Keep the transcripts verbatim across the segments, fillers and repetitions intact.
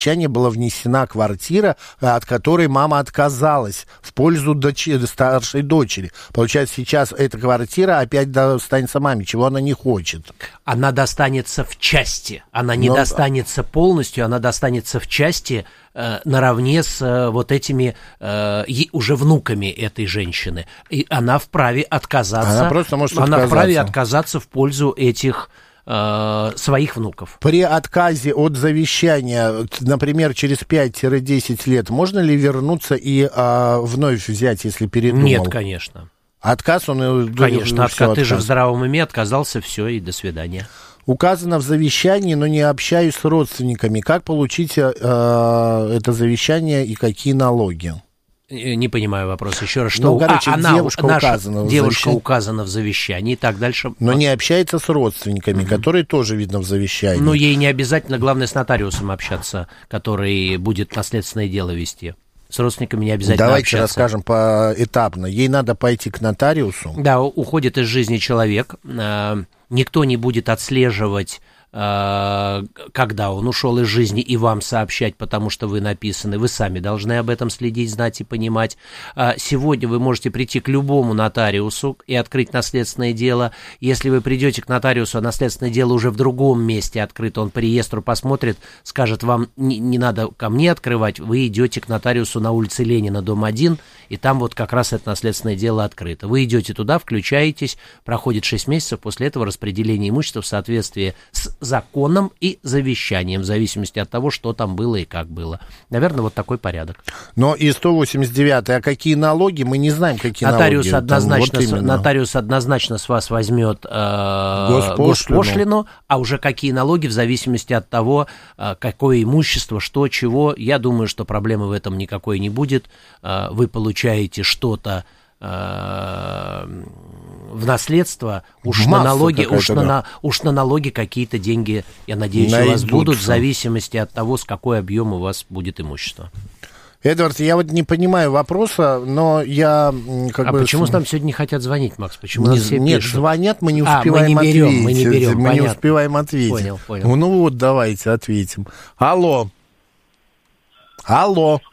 была внесена квартира, от которой мама отказалась в пользу дочери, старшей дочери. Получается, сейчас эта квартира опять достанется маме, чего она не хочет. Она достанется в части, она не Но... достанется полностью, она достанется в части э, наравне с э, вот этими э, уже внуками этой женщины. И она вправе отказаться, она просто может она отказаться. вправе отказаться в пользу этих своих внуков. При отказе от завещания, например, через пять-десять лет, можно ли вернуться и а, вновь взять, если передумал? Нет, конечно. Отказ, он... Конечно, отказ. Ты отказ. же в здравом уме отказался, все, и до свидания. Указано в завещании, но не общаюсь с родственниками. Как получить а, это завещание и какие налоги? Не понимаю вопрос еще раз. Что ну, короче, а, она, девушка, наша, указана, в девушка указана в завещании и так дальше. Но не общается с родственниками, mm-hmm. которые тоже видно в завещании. Ну, ей не обязательно, главное, с нотариусом общаться, который будет наследственное дело вести. С родственниками не обязательно Давайте общаться. расскажем поэтапно. Ей надо пойти к нотариусу. Да, уходит из жизни человек. Никто не будет отслеживать, когда он ушел из жизни, и вам сообщать, потому что вы написаны, вы сами должны об этом следить, знать и понимать. Сегодня вы можете прийти к любому нотариусу и открыть наследственное дело. Если вы придете к нотариусу, а наследственное дело уже в другом месте открыто, он по реестру посмотрит, скажет, вам не, не надо ко мне открывать, вы идете к нотариусу на улице Ленина, дом один, и там вот как раз это наследственное дело открыто. Вы идете туда, включаетесь, проходит шесть месяцев, после этого распределение имущества в соответствии с законом и завещанием, в зависимости от того, что там было и как было. Наверное, вот такой порядок. Но и сто восемьдесят девятый, а какие налоги? Мы не знаем, какие нотариус налоги. Однозначно, там, вот нотариус однозначно с вас возьмет э, госпошлину. госпошлину, а уже какие налоги, в зависимости от того, э, какое имущество, что, чего, я думаю, что проблемы в этом никакой не будет. Э, вы получаете что-то в наследство, уж на налоги, уж на, да. уж на налоги какие-то деньги, я надеюсь, Найдутся. у вас будут, в зависимости от того, с какой объем у вас будет имущество. Эдвард, я вот не понимаю вопроса, но я как а бы... А почему нам сегодня не хотят звонить, Макс? Почему Нас, не все Нет, пишут? звонят, мы не успеваем а, мы не берем, ответить. Мы не берем, мы понятно. не успеваем ответить. Понял, понял. Ну вот, давайте ответим. Алло. Алло.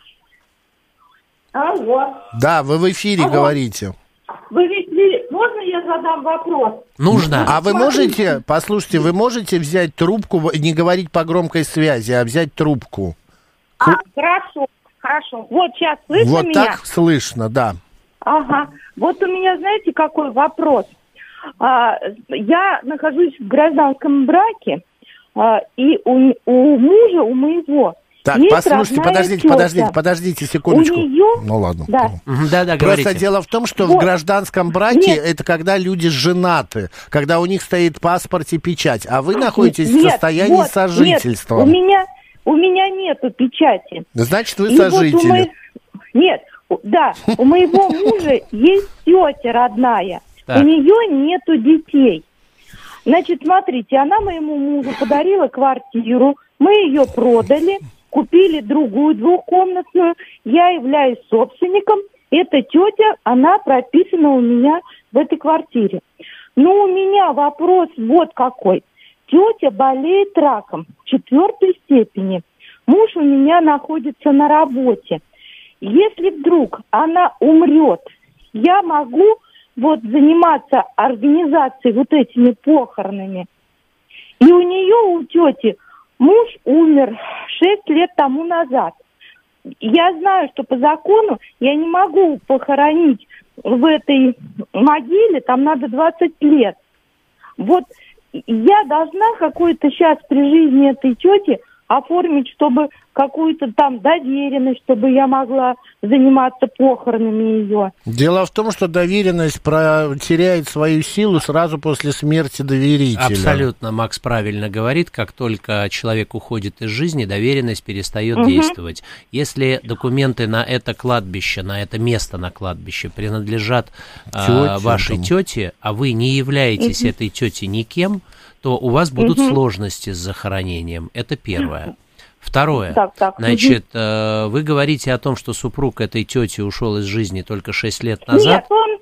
Алло. Да, вы в эфире Алло. говорите. Вы в эфире. Можно я задам вопрос? Нужно. А вы можете, послушайте, вы можете взять трубку, не говорить по громкой связи, а взять трубку? А, хорошо, хорошо. Вот сейчас слышно вот меня? Вот так слышно, да. Ага. Вот у меня, знаете, какой вопрос? А, я нахожусь в гражданском браке, а, и у, у мужа, у моего... Так, есть послушайте, подождите, тетя. подождите, подождите секундочку. У нее... Ну ладно. Да. Да, да, Просто говорите. дело в том, что вот. в гражданском браке Нет. это когда люди женаты, когда у них стоит паспорт и печать, а вы находитесь Нет, в состоянии вот, сожительства. Нет, у меня, у меня нету печати. Значит, вы И сожители. Вот у мо... Нет, да, у моего мужа есть тетя родная, у нее нету детей. Значит, смотрите, она моему мужу подарила квартиру, мы ее продали, купили другую двухкомнатную, я являюсь собственником, эта тетя, она прописана у меня в этой квартире. Но у меня вопрос вот какой. Тетя болеет раком четвертой степени, муж у меня находится на работе. Если вдруг она умрет, я могу вот заниматься организацией вот этими похоронами. И у нее, у тети, муж умер шесть лет тому назад. Я знаю, что по закону я не могу похоронить в этой могиле, там надо двадцать лет. Вот я должна какую-то сейчас при жизни этой тети оформить, чтобы какую-то там доверенность, чтобы я могла заниматься похоронами ее. Дело в том, что доверенность про... теряет свою силу сразу после смерти доверителя. Абсолютно, Макс правильно говорит, как только человек уходит из жизни, доверенность перестает угу. действовать. Если документы на это кладбище, на это место на кладбище принадлежат э, вашей тете, а вы не являетесь угу. этой тете никем, то у вас будут угу. сложности с захоронением. Это первое. Второе. Так, так. Значит, э, вы говорите о том, что супруг этой тети ушел из жизни только шесть лет назад. Нет, он,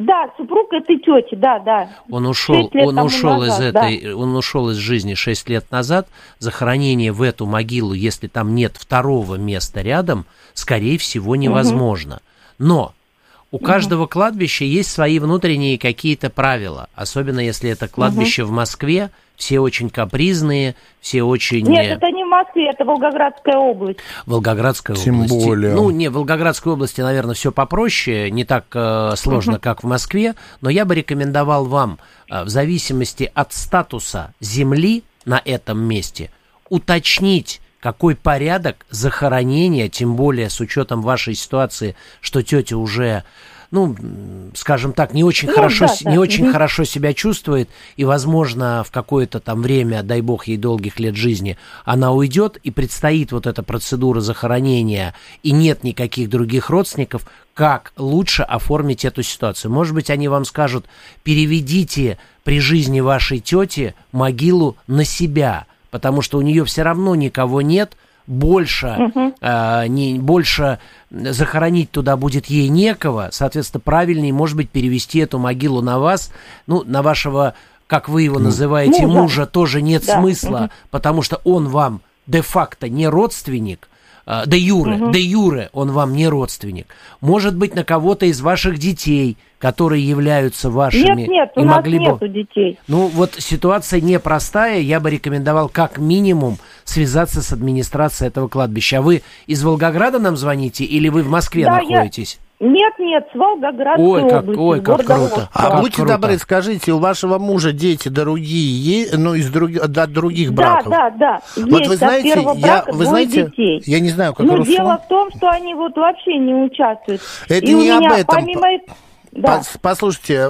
Да, супруг этой тети, да, да. Он ушел, он ушел назад, из этой, да. он ушел из жизни шесть лет назад. Захоронение в эту могилу, если там нет второго места рядом, скорее всего, невозможно. Угу. Но у каждого угу. кладбища есть свои внутренние какие-то правила, особенно если это кладбище угу. в Москве. Все очень капризные, все очень... Нет, это не в Москве, это Волгоградская область. Волгоградская Тем область. Тем более. Ну, не, в Волгоградской области, наверное, все попроще, не так э, сложно, uh-huh. как в Москве, но я бы рекомендовал вам, э, в зависимости от статуса земли на этом месте, уточнить, какой порядок захоронения, тем более с учетом вашей ситуации, что тетя уже... ну, скажем так, не очень, ну, хорошо, да, не да. очень mm-hmm. хорошо себя чувствует, и, возможно, в какое-то там время, дай бог ей долгих лет жизни, она уйдет, и предстоит вот эта процедура захоронения, и нет никаких других родственников, как лучше оформить эту ситуацию. Может быть, они вам скажут, переведите при жизни вашей тети могилу на себя, потому что у нее все равно никого нет, больше, uh-huh. э, не, больше захоронить туда будет ей некого, соответственно, правильнее, может быть, перевести эту могилу на вас, ну, на вашего, как вы его называете, мужа, мужа тоже нет да. смысла, uh-huh. потому что он вам де-факто не родственник, э, де-юре, uh-huh. де-юре он вам не родственник. Может быть, на кого-то из ваших детей, которые являются вашими. Нет, нет, у и нас могли нету бы... детей. Ну, вот ситуация непростая, я бы рекомендовал как минимум связаться с администрацией этого кладбища. А вы из Волгограда нам звоните или вы в Москве да, находитесь? Я... Нет, нет, с Волгоградской ой, как, области. Ой, как круто. А как будьте круто. добры, скажите, у вашего мужа дети другие, ну, из других, от других браков? Да, да, да. Вот есть вы знаете, от первого я, брака вы двое знаете, детей. Я не знаю, как Но Руслан... дело в том, что они вот вообще не участвуют. Это И не у меня, об этом. Помимо... Да. Послушайте,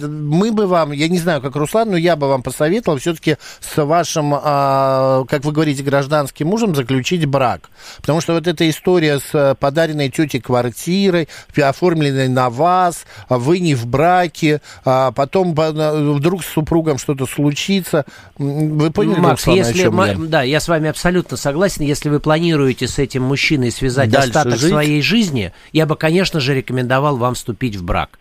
мы бы вам, я не знаю, как Руслан, но я бы вам посоветовал все-таки с вашим, как вы говорите, гражданским мужем заключить брак. Потому что вот эта история с подаренной тете квартирой, оформленной на вас, вы не в браке, а потом вдруг с супругом что-то случится. Вы поняли, Макс, Руслан, если, о чем я? Да, я с вами абсолютно согласен. Если вы планируете с этим мужчиной связать дальше остаток жить? своей жизни, я бы, конечно же, рекомендовал вам вступить в брак.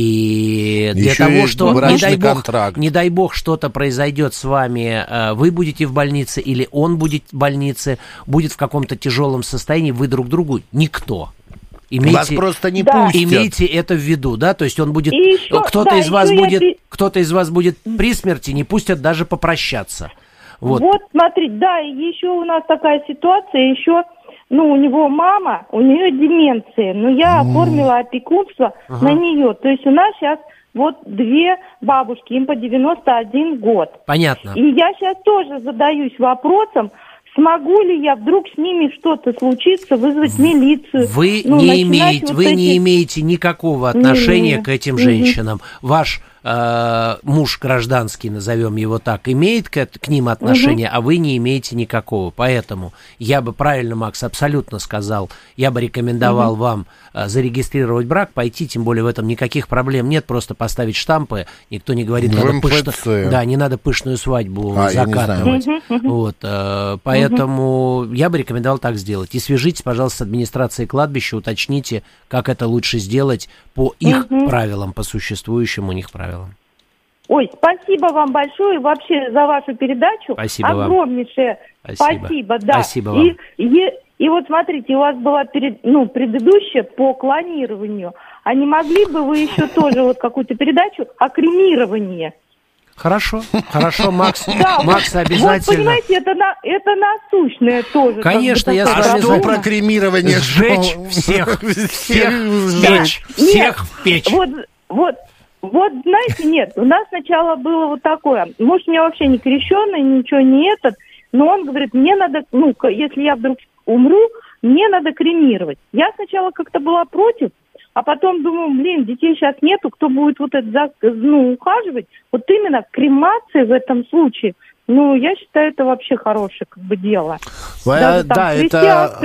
И для Еще того, что, не дай, бог, контракт. не дай бог, что-то произойдет с вами, вы будете в больнице или он будет в больнице, будет в каком-то тяжелом состоянии, вы друг другу никто. Имейте, вас просто не да. пустят. Имейте это в виду, да, то есть он будет, еще, кто-то да, из вас будет, я... кто-то из вас будет при смерти, не пустят даже попрощаться. Вот, вот смотрите, да, еще у нас такая ситуация, еще... Ну, у него мама, у нее деменция, но я mm. оформила опекунство ага. на нее. То есть у нас сейчас вот две бабушки, им по девяносто один год. Понятно. И я сейчас тоже задаюсь вопросом, смогу ли я вдруг с ними что-то случится, вызвать милицию. Вы, ну, не, имеете, вот вы эти... не имеете никакого отношения не, к этим не, женщинам. Не. Ваш э, муж гражданский, назовем его так, имеет к, к ним отношение, угу. а вы не имеете никакого. Поэтому я бы правильно, Макс, абсолютно сказал, я бы рекомендовал угу. вам э, зарегистрировать брак, пойти, тем более в этом никаких проблем нет, просто поставить штампы, никто не говорит, надо пышно, да, не надо пышную свадьбу а, закатывать. Вот, э, поэтому угу. я бы рекомендовал так сделать. И свяжитесь, пожалуйста, с администрацией кладбища, уточните, как это лучше сделать по их угу. правилам, по существующим у них правилам. Ой, спасибо вам большое вообще за вашу передачу. Спасибо Огромнейшее вам. Спасибо. Спасибо, да. Спасибо вам. И, и, и вот смотрите, у вас была перед, ну, предыдущая по клонированию. А не могли бы вы еще тоже вот какую-то передачу о кремировании? Хорошо, хорошо, Макс, да, Макс, вот, обязательно. Вот, понимаете, это, на, это насущное тоже. Конечно, я с вами А что про кремирование? Сжечь всех, всех в печь, всех в печь. Вот, вот, вот, знаете, нет, у нас сначала было вот такое. Муж у меня вообще не крещеный, ничего не этот, но он говорит, мне надо, ну, если я вдруг умру, мне надо кремировать. Я сначала как-то была против, а потом думаю, блин, детей сейчас нету, кто будет вот это, ну, ухаживать. Вот именно кремация в этом случае, ну, я считаю, это вообще хорошее как бы дело. А, да, это...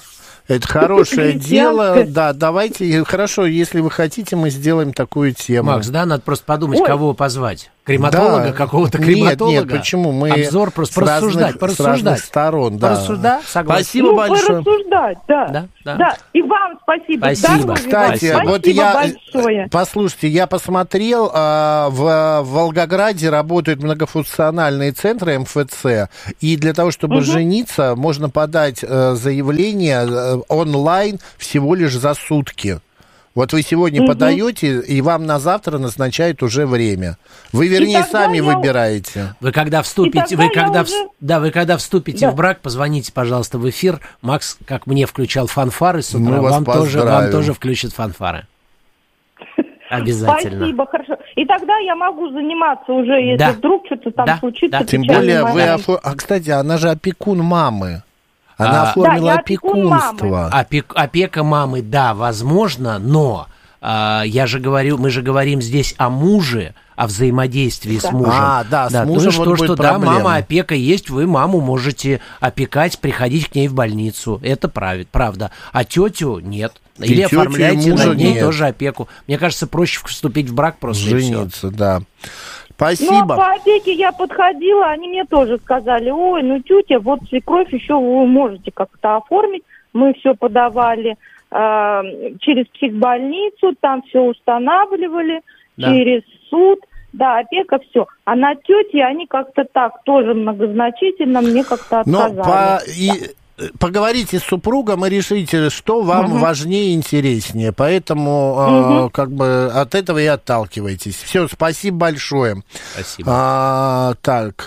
Это хорошее дело, да, давайте, хорошо, если вы хотите, мы сделаем такую тему. Макс, да, надо просто подумать, Ой. кого позвать. Крематолога, да. какого-то крематолога? Нет, нет, почему? Мы Обзор просто с порассуждать, разных, порассуждать. С разных сторон, да. Порассуждать, согласен. Спасибо ну, большое. порассуждать, да. Да, да. Да, и вам спасибо. Спасибо. Здоровья Кстати, вам. вот Спасибо я, большое. послушайте, я посмотрел, а, в, в Волгограде работают многофункциональные центры эм эф цэ, и для того, чтобы угу. жениться, можно подать а, заявление а, онлайн всего лишь за сутки. Вот вы сегодня угу. подаете, и вам на завтра назначают уже время. Вы, вернее, сами я... выбираете. Вы когда вступите, вы когда, уже... да, вы когда вступите да. в брак, позвоните, пожалуйста, в эфир. Макс, как мне включал фанфары с утра, Мы вам вас тоже, вам тоже включит фанфары. Обязательно. Спасибо, хорошо. И тогда я могу заниматься уже, если да. вдруг что-то там да. случится. Да. Тем более вы... Офо... А, кстати, она же опекун мамы. Она а, оформила да, опекунство. Опек, опека мамы, да, возможно, но а, я же говорю, мы же говорим здесь о муже, о взаимодействии да. с мужем. А, да, да с мужем то, вот что, будет что да, проблема. мама опека есть, вы маму можете опекать, приходить к ней в больницу. Это правит, правда. А тетю нет. И Или тетю, оформляйте над ней нет. тоже опеку. Мне кажется, проще вступить в брак просто. Жениться, да. Спасибо. Ну, а по опеке я подходила, они мне тоже сказали, ой, ну, тетя, вот свекровь еще вы можете как-то оформить. Мы все подавали э, через психбольницу, там все устанавливали, да. через суд. Да, опека, все. А на тете они как-то так, тоже многозначительно мне как-то отказали. Но по... и... Поговорите с супругом и решите, что вам угу. важнее и интереснее. Поэтому угу. э, как бы от этого и отталкивайтесь. Все, спасибо большое. Спасибо. А, так.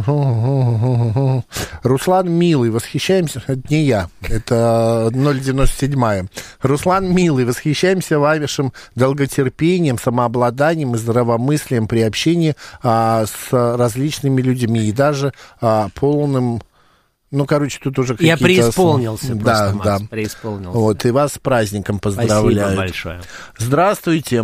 Руслан Милый, восхищаемся. Это не я, это ноль девяносто семь. Руслан Милый, восхищаемся вашим долготерпением, самообладанием и здравомыслием при общении а, с различными людьми и даже а, полным... Ну, короче, тут уже какие-то... Я преисполнился просто, да, Макс, да. преисполнился. Вот, и вас с праздником поздравляю. Спасибо большое. Здравствуйте.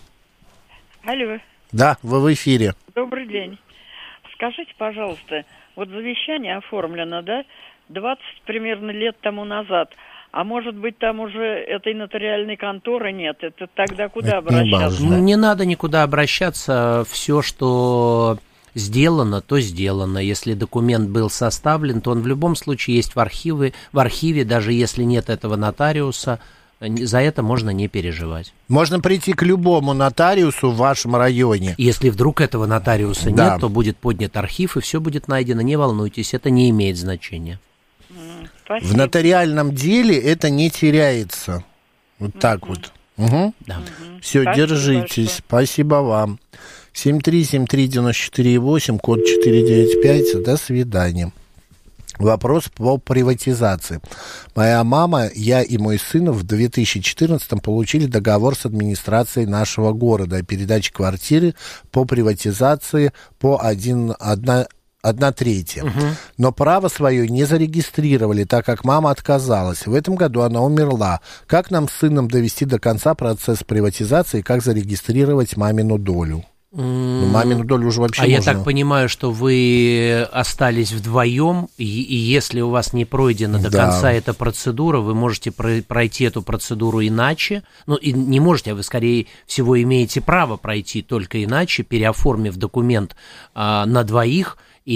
Алло. Да, вы в эфире. Добрый день. Скажите, пожалуйста, вот завещание оформлено, да, двадцать примерно лет тому назад, а может быть, там уже этой нотариальной конторы нет, это тогда куда это обращаться? Не, не надо никуда обращаться, все, что... сделано, то сделано. Если документ был составлен, то он в любом случае есть в архиве, в архиве, даже если нет этого нотариуса, за это можно не переживать. Можно прийти к любому нотариусу в вашем районе. Если вдруг этого нотариуса да. нет, то будет поднят архив, и все будет найдено. Не волнуйтесь, это не имеет значения. Спасибо. В нотариальном деле это не теряется. Вот так угу. вот. Угу. Да. Угу. Все, спасибо держитесь. Большое. Спасибо вам. семь три семь три девяносто четыре восемь, код четыре девять пять. До свидания. Вопрос по приватизации. Моя мама, я и мой сын в две тысячи четырнадцатом получили договор с администрацией нашего города о передаче квартиры по приватизации по один, одна, одна третья. Угу. Но право свое не зарегистрировали, так как мама отказалась. В этом году она умерла. Как нам с сыном довести до конца процесс приватизации и как зарегистрировать мамину долю? Ну, мамину долю уже вообще А можно. я так понимаю, что вы остались вдвоем, и, и если у вас не пройдена до да. конца эта процедура, вы можете пройти эту процедуру иначе. Ну, и не можете, а вы, скорее всего, имеете право пройти только иначе, переоформив документ а, на двоих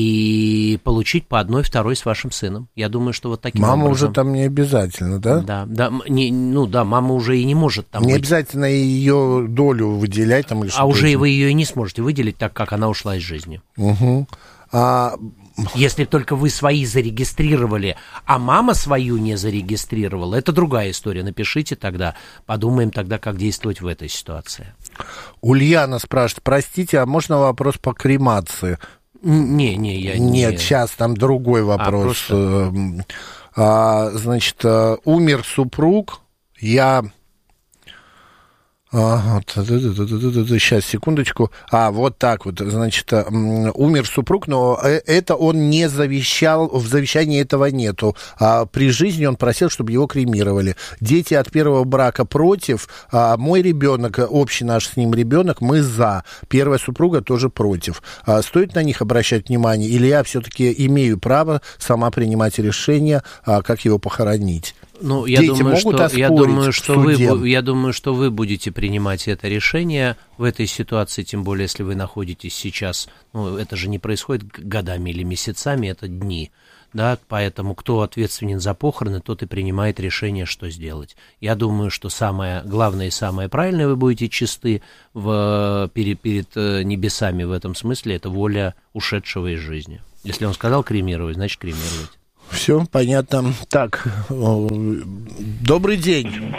и получить по одной второй с вашим сыном. Я думаю, что вот таким мама образом... уже там не обязательно, да? Да, да, не, ну да, мама уже и не может там Не быть. обязательно ее долю выделять там или что-то. А уже и вы ее и не сможете выделить, так как она ушла из жизни. Угу. А... Если только вы свои зарегистрировали, а мама свою не зарегистрировала, это другая история. Напишите тогда, подумаем тогда, как действовать в этой ситуации. Ульяна спрашивает, простите, а можно вопрос по кремации? Не, не, я не... Нет, сейчас там другой вопрос. А, просто... а, значит, умер супруг, я... Ага, сейчас, секундочку. А, вот так вот, значит, умер супруг, но это он не завещал, в завещании этого нету. А при жизни он просил, чтобы его кремировали. Дети от первого брака против, а мой ребенок, общий наш с ним ребенок, мы за. Первая супруга тоже против. А стоит на них обращать внимание, или я все-таки имею право сама принимать решение, а как его похоронить? Ну, я Дети думаю, могут что, оспорить я думаю, что в суде? вы, я думаю, что вы будете принимать это решение в этой ситуации, тем более, если вы находитесь сейчас, ну, это же не происходит годами или месяцами, это дни, да, поэтому кто ответственен за похороны, тот и принимает решение, что сделать. Я думаю, что самое главное и самое правильное, вы будете чисты в, перед, перед небесами в этом смысле, это воля ушедшего из жизни. Если он сказал кремировать, значит кремировать. Все, понятно. Так, добрый день.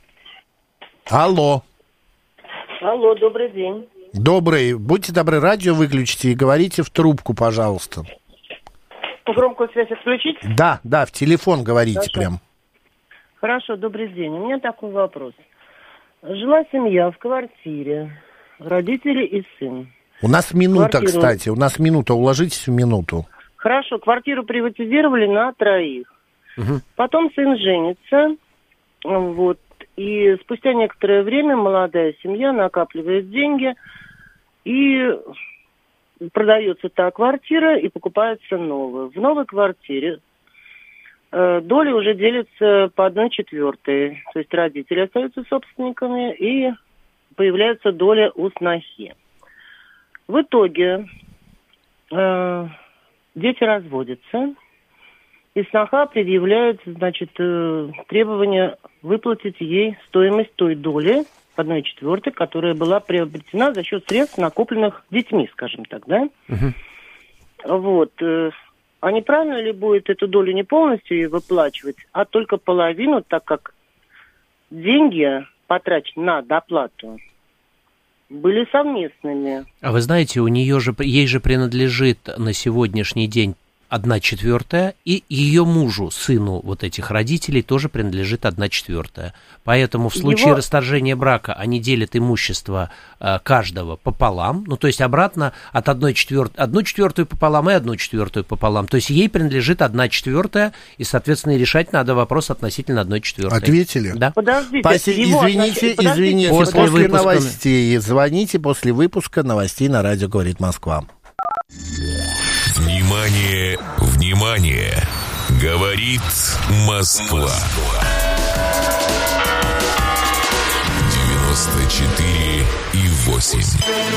Алло. Алло, добрый день. Добрый. Будьте добры, радио выключите и говорите в трубку, пожалуйста. Громкую связь отключить? Да, да, в телефон говорите. Хорошо. Прям. Хорошо, добрый день. У меня такой вопрос. Жила семья в квартире, родители и сын. У нас минута, Квартиру... кстати, у нас минута, уложитесь в минуту. Хорошо, квартиру приватизировали на троих. Угу. Потом сын женится, вот, и спустя некоторое время молодая семья накапливает деньги, и продается та квартира, и покупается новая. В новой квартире э, доли уже делятся по одной четвертой, то есть родители остаются собственниками, и появляется доля у снохи. В итоге... Э, Дети разводятся, и сноха предъявляет, значит, требование выплатить ей стоимость той доли, одной четвертой, которая была приобретена за счет средств, накопленных детьми, скажем так, да? Угу. Вот. А неправильно ли будет эту долю не полностью ей выплачивать, а только половину, так как деньги, потраченные на доплату, были совместными. А вы знаете, у нее же, ей же принадлежит на сегодняшний день одна четвертая, и ее мужу, сыну вот этих родителей, тоже принадлежит одна четвертая. Поэтому в случае Его... расторжения брака они делят имущество э, каждого пополам, ну то есть обратно от одной четвертой, одну четвертую пополам и одну четвертую пополам. То есть ей принадлежит одна четвертая, и, соответственно, решать надо вопрос относительно одной четвертой. Ответили? Да. Подождите, Паси, его, извините, значит, извините, после, после выпуска... новостей. Звоните после выпуска новостей на радио «Говорит Москва». Внимание, внимание! Говорит Москва. девяносто четыре и восемь.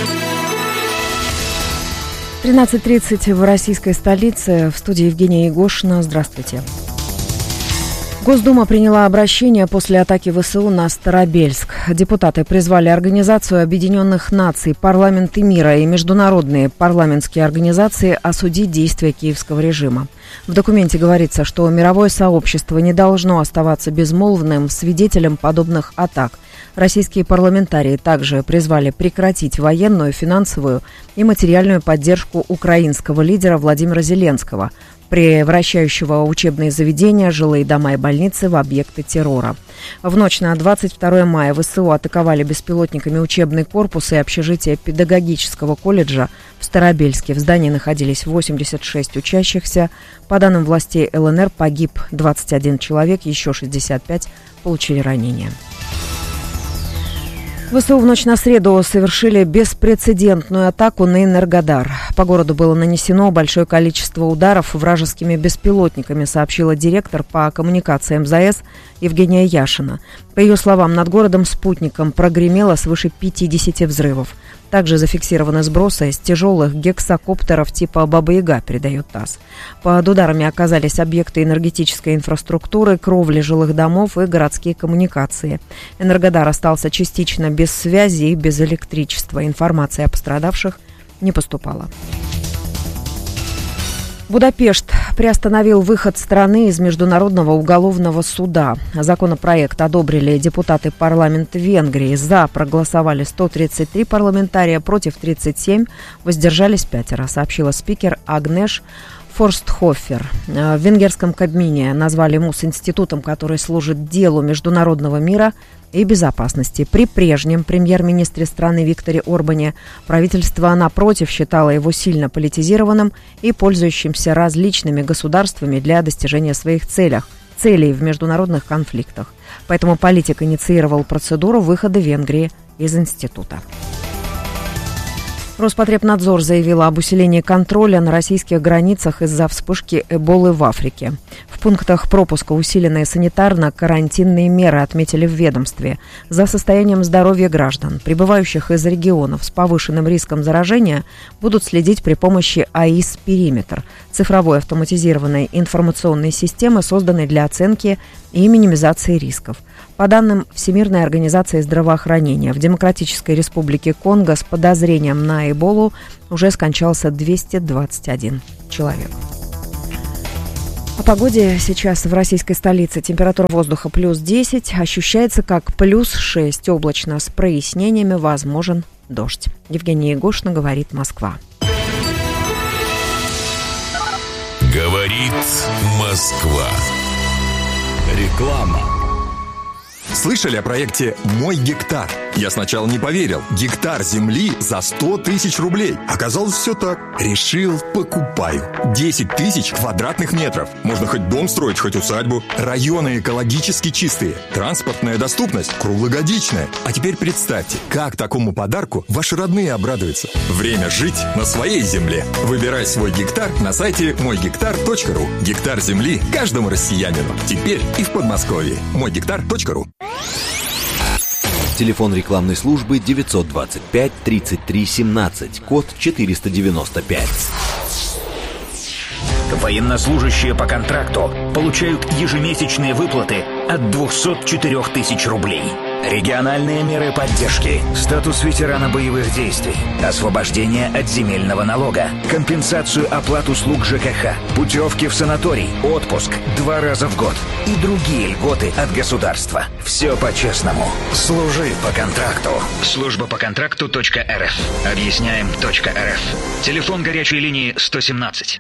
тринадцать тридцать в российской столице. В студии Евгения Егошина. Здравствуйте. Госдума приняла обращение после атаки ВСУ на Старобельск. Депутаты призвали Организацию Объединенных Наций, парламенты мира и международные парламентские организации осудить действия киевского режима. В документе говорится, что мировое сообщество не должно оставаться безмолвным свидетелем подобных атак. Российские парламентарии также призвали прекратить военную, финансовую и материальную поддержку украинского лидера Владимира Зеленского, превращающего учебные заведения, жилые дома и больницы в объекты террора. В ночь на двадцать второе мая ВСУ атаковали беспилотниками учебный корпус и общежитие педагогического колледжа в Старобельске. В здании находились восемьдесят шесть учащихся. По данным властей ЛНР, погиб двадцать один человек, еще шестьдесят пять получили ранения. ВСУ в ночь на среду совершили беспрецедентную атаку на Энергодар. По городу было нанесено большое количество ударов вражескими беспилотниками, сообщила директор по коммуникациям ЗАЭС Евгения Яшина. По ее словам, над городом-спутником прогремело свыше пятидесяти взрывов. Также зафиксированы сбросы с тяжелых гексакоптеров типа «Баба-Яга», передает ТАСС. Под ударами оказались объекты энергетической инфраструктуры, кровли жилых домов и городские коммуникации. Энергодар остался частично без связи и без электричества. Информация о пострадавших не поступала. Будапешт приостановил выход страны из Международного уголовного суда. Законопроект одобрили депутаты парламента Венгрии. За проголосовали сто тридцать три парламентария, против тридцать семь, воздержались пятеро, сообщила спикер Агнеш Форстхофер. В венгерском Кабмине назвали МУС институтом, который служит делу международного мира и безопасности. При прежнем премьер-министре страны Викторе Орбане правительство, напротив, считало его сильно политизированным и пользующимся различными государствами для достижения своих целей, целей в международных конфликтах. Поэтому политик инициировал процедуру выхода Венгрии из института. Роспотребнадзор заявил об усилении контроля на российских границах из-за вспышки эболы в Африке. В пунктах пропуска усиленные санитарно-карантинные меры, отметили в ведомстве. За состоянием здоровья граждан, прибывающих из регионов с повышенным риском заражения, будут следить при помощи АИС «Периметр» – цифровой автоматизированной информационной системы, созданной для оценки и минимизации рисков. По данным Всемирной организации здравоохранения, в Демократической Республике Конго с подозрением на эболу уже скончался двести двадцать один человек. О погоде сейчас в российской столице. Температура воздуха плюс десять, ощущается как плюс шесть. Облачно с прояснениями, возможен дождь. Евгения Егошина, говорит Москва. Говорит Москва. Реклама. Слышали о проекте «Мой гектар»? Я сначала не поверил. Гектар земли за сто тысяч рублей. Оказалось, все так. Решил, покупаю. десять тысяч квадратных метров. Можно хоть дом строить, хоть усадьбу. Районы экологически чистые. Транспортная доступность круглогодичная. А теперь представьте, как такому подарку ваши родные обрадуются. Время жить на своей земле. Выбирай свой гектар на сайте мой гектар точка ру. Гектар земли каждому россиянину. Теперь и в Подмосковье. мой гектар точка ру. Телефон рекламной службы девятьсот двадцать пять тридцать три семнадцать, код четыреста девяносто пять. Военнослужащие по контракту получают ежемесячные выплаты от двести четыре тысячи рублей. Региональные меры поддержки, статус ветерана боевых действий, освобождение от земельного налога, компенсацию оплат услуг ЖКХ, путевки в санаторий, отпуск два раза в год и другие льготы от государства. Все по-честному. Служи по контракту. Служба по контракту точка эр эф. Объясняем точка эр эф. Телефон горячей линии сто семнадцать.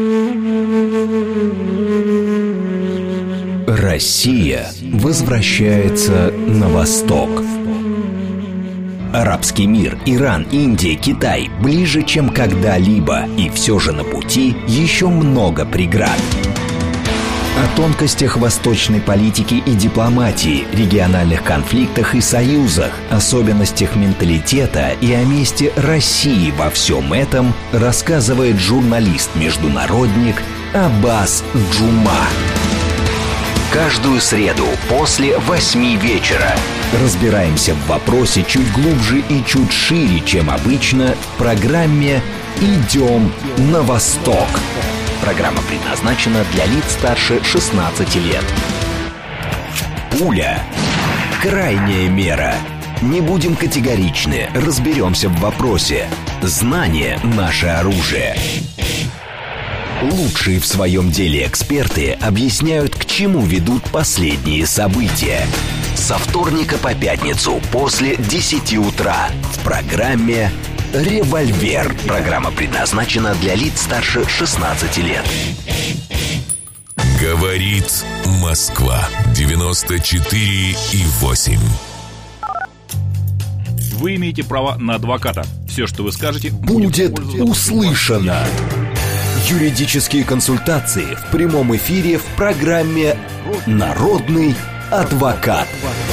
Россия возвращается на восток. Арабский мир, Иран, Индия, Китай ближе, чем когда-либо, и все же на пути еще много преград. О тонкостях восточной политики и дипломатии, региональных конфликтах и союзах, особенностях менталитета и о месте России во всем этом рассказывает журналист-международник Аббас Джума. Каждую среду после восьми вечера разбираемся в вопросе чуть глубже и чуть шире, чем обычно, в программе «Идем на восток». Программа предназначена для лиц старше шестнадцати лет. Пуля. Крайняя мера. Не будем категоричны, разберемся в вопросе. Знание – наше оружие. Лучшие в своем деле эксперты объясняют, к чему ведут последние события. Со вторника по пятницу после десяти утра в программе «Револьвер». Программа предназначена для лиц старше шестнадцати лет. Говорит Москва. девяносто четыре и восемь. Вы имеете право на адвоката. Все, что вы скажете, будет услышано. Юридические консультации в прямом эфире в программе «Народный адвокат».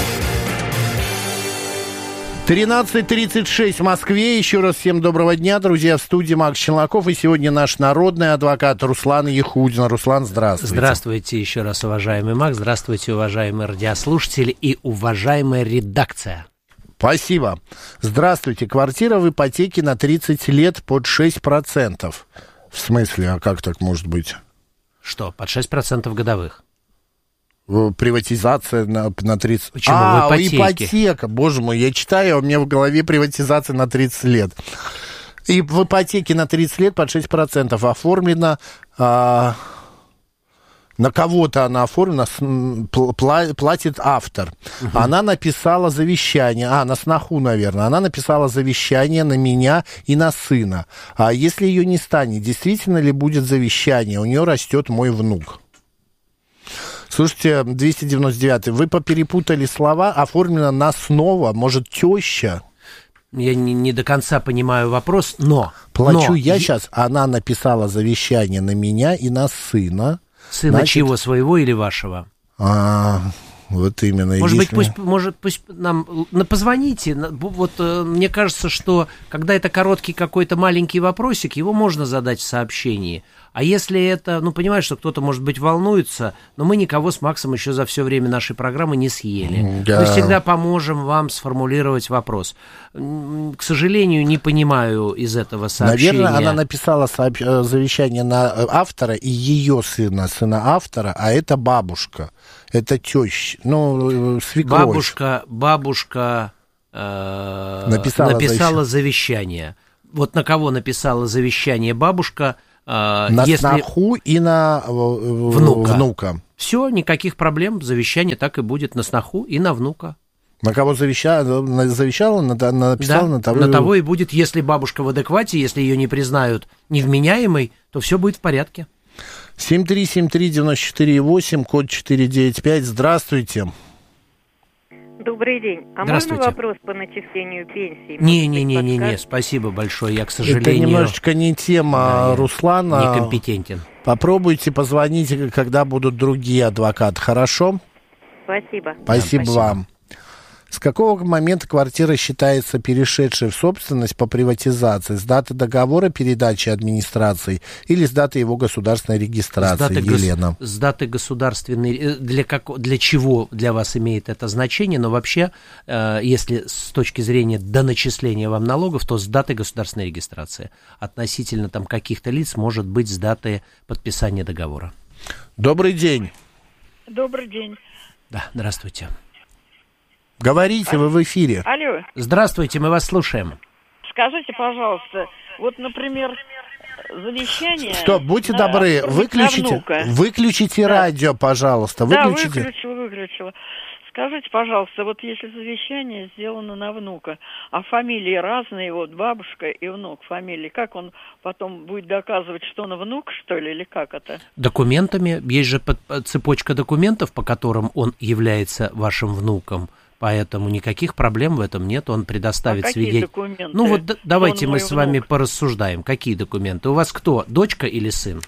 тринадцать тридцать шесть в Москве. Еще раз всем доброго дня, друзья. В студии Макс Челноков. И сегодня наш народный адвокат Руслан Яхудин. Руслан, здравствуйте. Здравствуйте еще раз, уважаемый Макс. Здравствуйте, уважаемые радиослушатели и уважаемая редакция. Спасибо. Здравствуйте. Квартира в ипотеке на тридцать лет под шесть процентов. В смысле? А как так может быть? Что, под шесть процентов годовых? Приватизация на, на тридцать... Почему? А, в ипотеке. Ипотека. Боже мой, я читаю, а у меня в голове приватизация на тридцать лет. И в ипотеке на тридцать лет под шесть процентов оформлено... А... На кого-то она оформлена, платит автор. Угу. Она написала завещание, а, на сноху, наверное, она написала завещание на меня и на сына. А если ее не станет, действительно ли будет завещание? У нее растет мой внук. Слушайте, двести девяносто девятый, вы поперепутали слова, оформлено на снова, может, теща? Я не, не до конца понимаю вопрос, но... Плачу но... я сейчас, она написала завещание на меня и на сына. Сына Значит, чьего, своего или вашего? А, Вот именно. Может быть, Если... пусть, может, пусть нам позвоните. Вот мне кажется, что когда это короткий какой-то маленький вопросик, его можно задать в сообщении. А если это, ну, понимаешь, что кто-то, может быть, волнуется, но мы никого с Максом еще за все время нашей программы не съели. Да. Мы всегда поможем вам сформулировать вопрос. К сожалению, не понимаю из этого сообщения. Наверное, она написала сообщ... завещание на автора и ее сына, сына автора, а это бабушка. Это теща, ну, свекровь. Бабушка, бабушка э, написала, написала завещание. Вот на кого написала завещание бабушка? Э, на если... сноху и на внука. внука. Все, никаких проблем, завещание так и будет на сноху и на внука. На кого завещала, завещала написала да, на того. На того и будет, если бабушка в адеквате, если ее не признают невменяемой, то все будет в порядке. семь три семь три девять четыре восемь, код четыре девять пять. Здравствуйте. Добрый день. А можно вопрос по начислению пенсии? Не-не-не-не, спасибо большое, я, к сожалению... Это немножечко не тема, да, Руслана. Некомпетентен. Попробуйте, позвоните, когда будут другие адвокаты, хорошо? Спасибо. Спасибо, да, спасибо. вам. С какого момента квартира считается перешедшей в собственность по приватизации? С даты договора передачи администрации или с даты его государственной регистрации, с даты Елена? Гос, с даты государственной... Для, как, для чего для вас имеет это значение? Но вообще, э, если с точки зрения доначисления вам налогов, то с даты государственной регистрации. Относительно там каких-то лиц может быть с даты подписания договора. Добрый день. Добрый день. Да, здравствуйте. Говорите, а... вы в эфире. Алло. Здравствуйте, мы вас слушаем. Скажите, пожалуйста, вот, например, завещание... Стоп, будьте на... добры, выключите, выключите да. радио, пожалуйста. Выключите. Да, выключила, выключила. Скажите, пожалуйста, вот если завещание сделано на внука, а фамилии разные, вот бабушка и внук фамилии, как он потом будет доказывать, что он внук, что ли, или как это? Документами. Есть же цепочка документов, по которым он является вашим внуком. Поэтому никаких проблем в этом нет, он предоставит а свидетельство. Какие документы? Ну вот д- давайте мы с вами внук? порассуждаем. Какие документы? У вас кто, дочка или сын?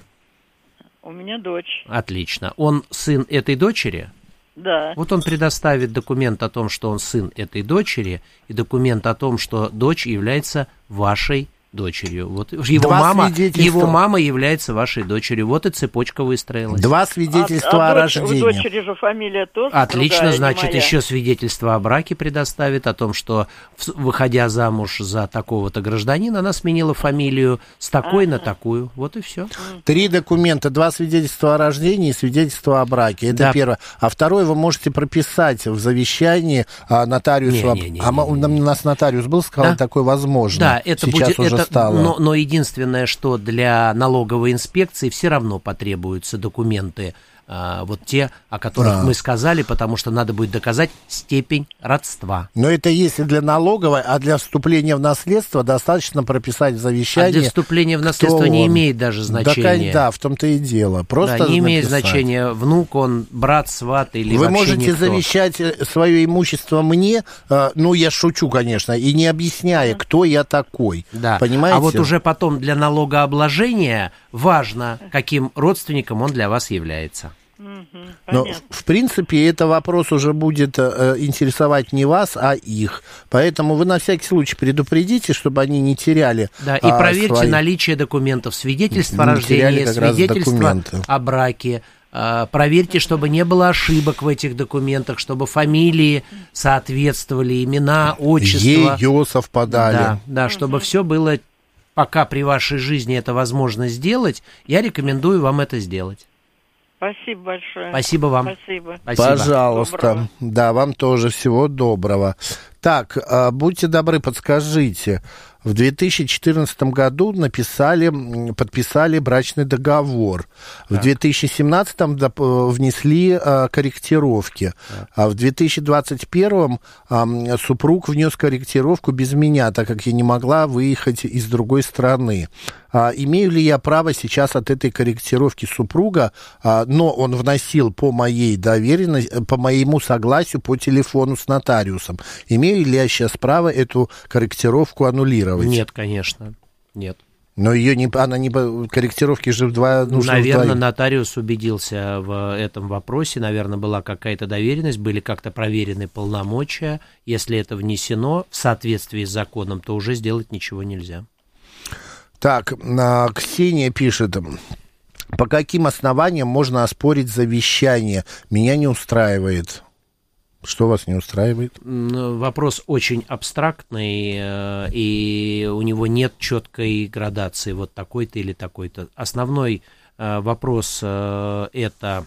У меня дочь. Отлично. Он сын этой дочери? Да. Вот он предоставит документ о том, что он сын этой дочери, и документ о том, что дочь является вашей дочерью. Вот его мама, его мама является вашей дочерью. Вот и цепочка выстроилась. Два свидетельства а, а о дочь, рождении. У дочери же фамилия тоже Отлично, другая, значит, еще свидетельство о браке предоставит, о том, что, выходя замуж за такого-то гражданина, она сменила фамилию с такой ага. на такую. Вот и все. Три документа. Два свидетельства о рождении и свидетельство о браке. Это да. первое. А второе вы можете прописать в завещании а, нотариусу. Не, не, не, а не, не, не. У нас нотариус был, сказал, да? такое возможно. Да, это Сейчас будет... уже это, стало. Но, но единственное, что для налоговой инспекции все равно потребуются документы, а, вот те, о которых а. мы сказали, потому что надо будет доказать степень родства. Но это если для налоговой, а для вступления в наследство достаточно прописать в завещании. А для вступления в наследство не он. имеет даже значения. Да, да, в том-то и дело. Просто да, не имеет написать. значения, внук он, брат, сват или Вы вообще можете никто. завещать свое имущество мне, ну, я шучу, конечно, и не объясняя, кто я такой. Да. Понимаете? А вот уже потом для налогообложения важно, каким родственником он для вас является. Но, в принципе, это вопрос уже будет э, интересовать не вас, а их. Поэтому вы на всякий случай предупредите, чтобы они не теряли. Да, и а, проверьте свои... наличие документов, свидетельство о рождении, свидетельство о браке. А, проверьте, чтобы не было ошибок в этих документах, чтобы фамилии соответствовали, имена, отчества. Ее совпадали. Да, да, чтобы угу. все было, пока при вашей жизни это возможно сделать, я рекомендую вам это сделать. Спасибо большое. Спасибо вам. Спасибо. Пожалуйста. Доброго. Да, вам тоже всего доброго. Так, будьте добры, подскажите. В две тысячи четырнадцатом году написали, подписали брачный договор. Так. В две тысячи семнадцатом внесли а, корректировки. Так. А в две тысячи двадцать первом а, супруг внес корректировку без меня, так как я не могла выехать из другой страны. А, имею ли я право сейчас от этой корректировки супруга, а, но он вносил по моей доверенности, по моему согласию по телефону с нотариусом. Имею ли я сейчас право эту корректировку аннулировать? Нет, конечно, нет. Но ее не, она не, корректировки же в два нужно. Наверное, нотариус убедился в этом вопросе, наверное, была какая-то доверенность, были как-то проверены полномочия. Если это внесено в соответствии с законом, то уже сделать ничего нельзя. Так, Ксения пишет: по каким основаниям можно оспорить завещание? Меня не устраивает. Что вас не устраивает? Вопрос очень абстрактный, и у него нет четкой градации, вот такой-то или такой-то. Основной вопрос это,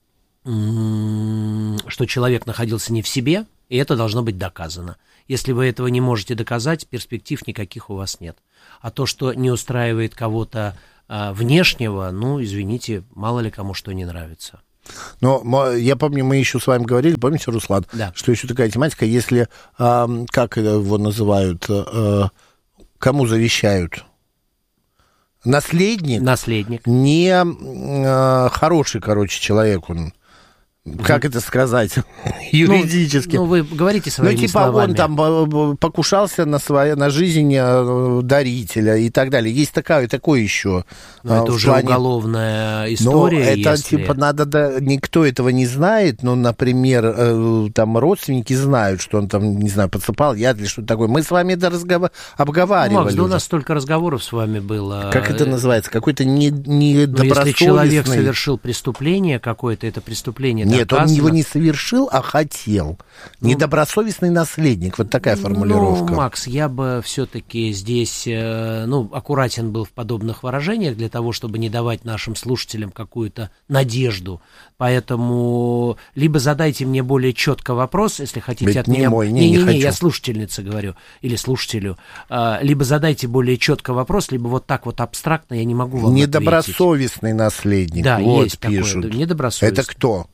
что человек находился не в себе, и это должно быть доказано. Если вы этого не можете доказать, перспектив никаких у вас нет. А то, что не устраивает кого-то внешнего, ну, извините, мало ли кому что не нравится. Но я помню, мы еще с вами говорили, помните, Руслан, да. что еще такая тематика, если, э, как его называют, э, кому завещают? Наследник? Наследник. Не э, хороший, короче, человек он. Как это сказать юридически? Ну, ну, вы говорите своими словами. Ну, типа словами. он там покушался на, свое, на жизнь дарителя и так далее. Есть такая, такое еще. Но это уже плане... уголовная история. Но это, если... типа, надо, да, никто этого не знает, но, например, там родственники знают, что он там, не знаю, подсыпал яд или что-то такое. Мы с вами это разгов... обговаривали. Макс, да у нас столько разговоров с вами было. Как это называется? Какой-то недобросовестный... Если человек совершил преступление какое-то, это преступление... Нет, он его не совершил, а хотел. Ну, недобросовестный наследник. Вот такая формулировка. Ну, Макс, я бы все-таки здесь, ну, аккуратен был в подобных выражениях для того, чтобы не давать нашим слушателям какую-то надежду. Поэтому либо задайте мне более четко вопрос, если хотите Ведь от не меня... Мой, не, не, не, не, не, я слушательнице говорю, или слушателю. Либо задайте более четко вопрос, либо вот так вот абстрактно я не могу вам недобросовестный ответить. Наследник. Да, вот есть пишут. такое. Недобросовестный. Это кто?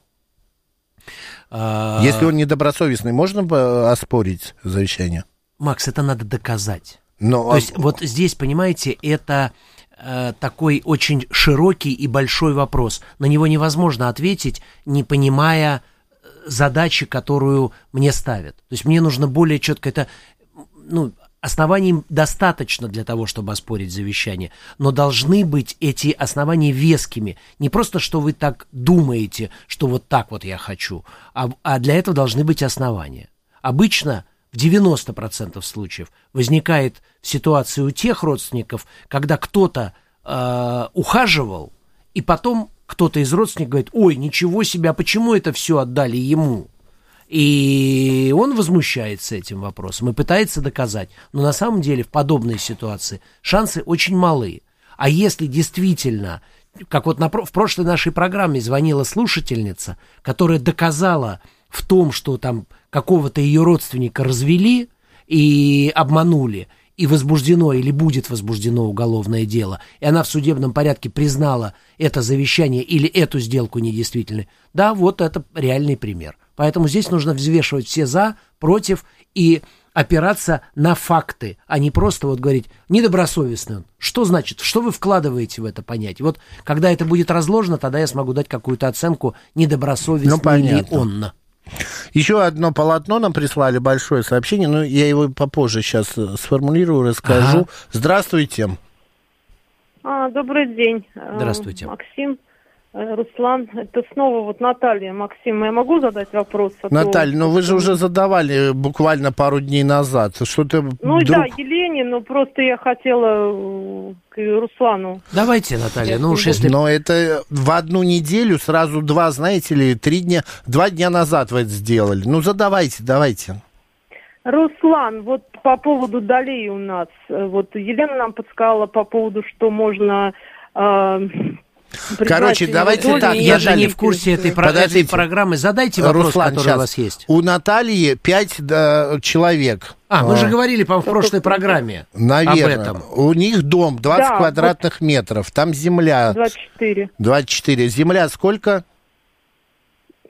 Если он недобросовестный, можно оспорить завещание? Макс, это надо доказать. Но... То есть вот здесь, понимаете, это э, такой очень широкий и большой вопрос. На него невозможно ответить, не понимая задачи, которую мне ставят. То есть мне нужно более четко это... Ну, оснований достаточно для того, чтобы оспорить завещание, но должны быть эти основания вескими. Не просто, что вы так думаете, что вот так вот я хочу, а, а для этого должны быть основания. Обычно в девяносто процентов случаев возникает ситуация у тех родственников, когда кто-то э, ухаживал, и потом кто-то из родственников говорит: ой, ничего себе, а почему это все отдали ему? И он возмущается этим вопросом и пытается доказать. Но на самом деле в подобной ситуации шансы очень малы. А если действительно, как вот на, в прошлой нашей программе звонила слушательница, которая доказала в том, что там какого-то ее родственника развели и обманули, и возбуждено или будет возбуждено уголовное дело, и она в судебном порядке признала это завещание или эту сделку недействительной, да, вот это реальный пример. Поэтому здесь нужно взвешивать все за, против и опираться на факты, а не просто вот говорить недобросовестный он. Что значит? Что вы вкладываете в это понятие? Вот когда это будет разложено, тогда я смогу дать какую-то оценку, недобросовестный ли он. Еще одно полотно нам прислали, большое сообщение, но я его попозже сейчас сформулирую, расскажу. Ага. Здравствуйте. А, добрый день. Здравствуйте. Максим, Руслан, это снова вот Наталья. Максим, я могу задать вопрос? А Наталья, то... ну вы же уже задавали буквально пару дней назад. Что-то ну вдруг... да, Елене, но просто я хотела к Руслану. Давайте, Наталья, ну уж если... Но это в одну неделю сразу два, знаете ли, три дня, два дня назад вы это сделали. Ну задавайте, давайте. Руслан, вот по поводу долей у нас, вот Елена нам подсказала по поводу, что можно... Э, Короче, давайте так. Я же не в курсе этой, про- этой программы. Задайте вопрос, Руслан, который сейчас. у вас есть. У Натальи пять да, человек. А, мы а. же говорили, по-моему, в прошлой программе. Наверное. Об этом. У них дом двадцать да, квадратных вот метров. Там земля. двадцать четыре. двадцать четыре. Земля сколько?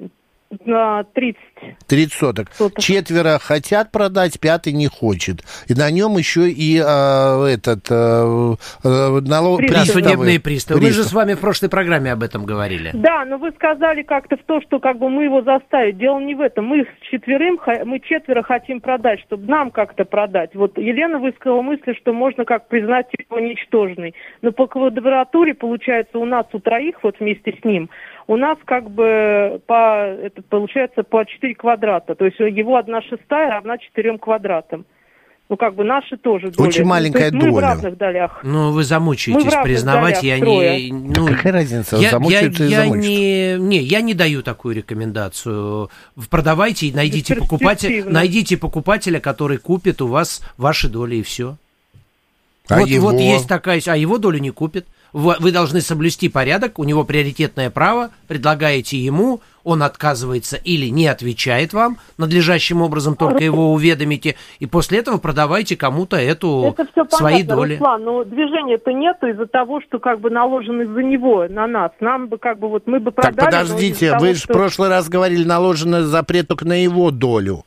на тридцать. тридцать соток. соток. Четверо хотят продать, пятый не хочет. И на нем еще и а, этот а, налог... Да, судебные приставы. Мы Пристав. же с вами в прошлой программе об этом говорили. Да, но вы сказали как-то в то, что как бы мы его заставить. Дело не в этом. Мы с четверым, мы четверо хотим продать, чтобы нам как-то продать. Вот Елена высказала мысль, что можно как признать его ничтожный. Но по квадратуре, получается, у нас у троих, вот вместе с ним, у нас как бы по, это получается по четыре квадрата. То есть его одна шестая равна четырем квадратам. Ну, как бы наши тоже доля. Очень маленькая доля. доля. Мы в разных долях. Ну, вы замучаетесь мы в признавать, я не... Ну, какая разница, я, замучаются я, и я замучатся. не, не, я не даю такую рекомендацию. Продавайте и найдите покупателя, найдите покупателя, который купит у вас ваши доли, и все. А вот, его? вот есть такая... А его долю не купит. Вы, вы должны соблюсти порядок, у него приоритетное право, предлагаете ему, он отказывается или не отвечает вам, надлежащим образом только его уведомите, и после этого продавайте кому-то эту Это все свои понятно, доли. Руслан, но движения-то нету из-за того, что как бы наложено из-за него на нас. Нам бы как бы вот мы бы продали... Так подождите, вы же что... в прошлый раз говорили, наложен запрет только на его долю.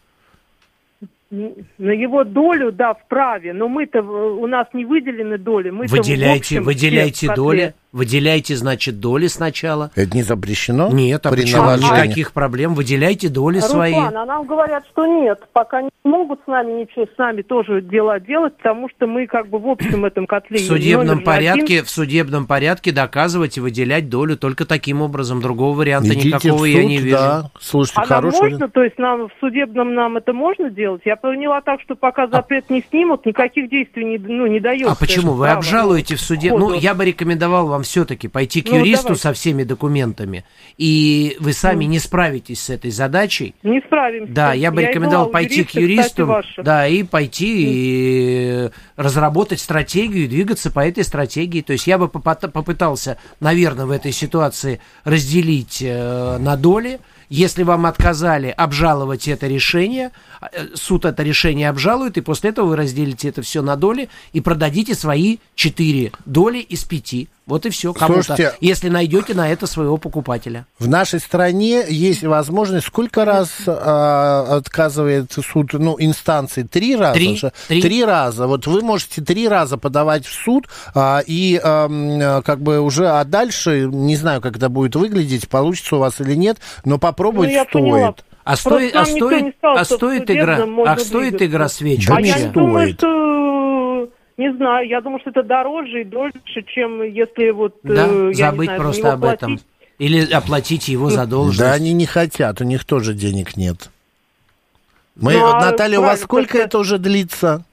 На его долю, да, вправе, но мы-то, у нас не выделены доли. Мы-то Выделяйте, в общем выделяйте все доли, выделяйте, значит, доли сначала. Это не запрещено? Нет, а при почему? наложении? Никаких проблем, выделяйте доли Руслан, свои. а нам говорят, что нет, пока не могут с нами ничего, с нами тоже дела делать, потому что мы как бы в общем этом котле. В судебном номер порядке, один. в судебном порядке доказывать и выделять долю только таким образом. Другого варианта Идите никакого в я суд, не вижу. Да. Слушайте, А нам хороший можно, то есть нам в судебном нам это можно делать? Я поняла так, что пока запрет не снимут, никаких действий не, ну, не дается. А почему? Вы право, обжалуете в суде? ходу. Ну, я бы рекомендовал вам все-таки пойти к Ну, юристу давайте. со всеми документами. И вы сами Ну. не справитесь с этой задачей. Не справимся. Да, я бы Я рекомендовал была у пойти юриста, к юристу, кстати, ваших. да, и пойти и разработать стратегию, и двигаться по этой стратегии. То есть я бы попыта- попытался, наверное, в этой ситуации разделить э, на доли. Если вам отказали обжаловать это решение, суд это решение обжалует, и после этого вы разделите это все на доли и продадите свои четыре доли из пяти. Вот и все. Кому-то, Слушайте, если найдете на это своего покупателя. В нашей стране есть возможность, сколько раз а, отказывает суд, ну, инстанции? Три раза? Три, же? три. Три раза. Вот вы можете три раза подавать в суд, а, и а, как бы уже, а дальше, не знаю, как это будет выглядеть, получится у вас или нет, но попробовать Ну, я стоит. поняла. А, стоит, а, нам никто не стоит, сказал, а что в стоит игра, судебном можно а стоит двигаться. игра свеч Да А не я вообще? не думаю, стоит. что... Не знаю, я думаю, что это дороже и дольше, чем если вот... Да, э, я забыть не знаю, за просто него об этом. платить. Или оплатить его задолженность. Да, они не хотят, у них тоже денег нет. Мы, Ну, а Наталья, у вас правильно, сколько только- это уже длится?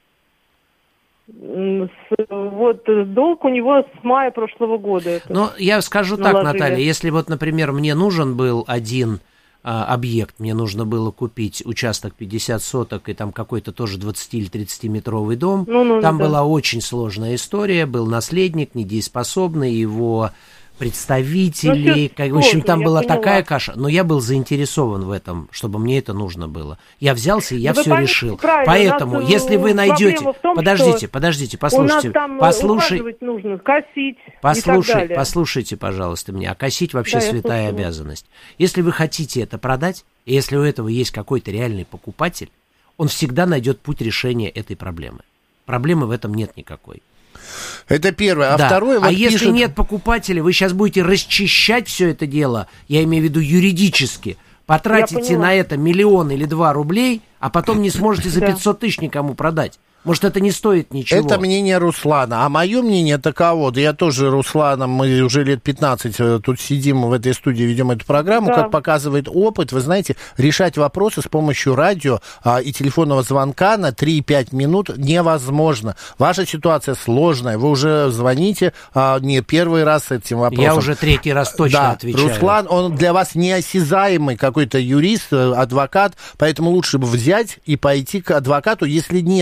М, с- Вот э, долг у него с мая прошлого года. Это. Ну, я скажу так, наложили. Наталья, если вот, например, мне нужен был один а, объект, мне нужно было купить участок пятьдесят соток и там какой-то тоже двадцати или тридцатиметровый дом, Ну, ну, там да. была очень сложная история, был наследник недееспособный, его представители, Ну, как, в общем, сложно, там я была поняла. такая каша, но я был заинтересован в этом, чтобы мне это нужно было. Я взялся и я Вы все поймите решил. правильно, Поэтому, у нас, если вы э, найдете... проблема в том, Подождите, что подождите, У послушайте. нас там э, послушай... ухаживать нужно, косить и так Послушай, далее. послушайте, пожалуйста, меня. А косить вообще Да, я святая слушаю. обязанность. Если вы хотите это продать, и если у этого есть какой-то реальный покупатель, он всегда найдет путь решения этой проблемы. Проблемы в этом нет никакой. Это первое. А Да. второе, вот а если пишет- нет покупателя, вы сейчас будете расчищать все это дело, я имею в виду юридически, потратите поняла. на это миллион или два рублей, а потом не сможете за Да. пятьсот тысяч никому продать. Может, это не стоит ничего. Это мнение Руслана. А мое мнение таково. Да я тоже Русланом, мы уже лет пятнадцать э, тут сидим в этой студии, ведем эту программу. Да. Как показывает опыт, вы знаете, решать вопросы с помощью радио а, и телефонного звонка на три-пять минут невозможно. Ваша ситуация сложная. Вы уже звоните а, не первый раз с этим вопросом. Я уже третий раз точно да, отвечаю. Руслан, он для вас неосязаемый какой-то юрист, э, адвокат, поэтому лучше бы взять и пойти к адвокату, если нету больших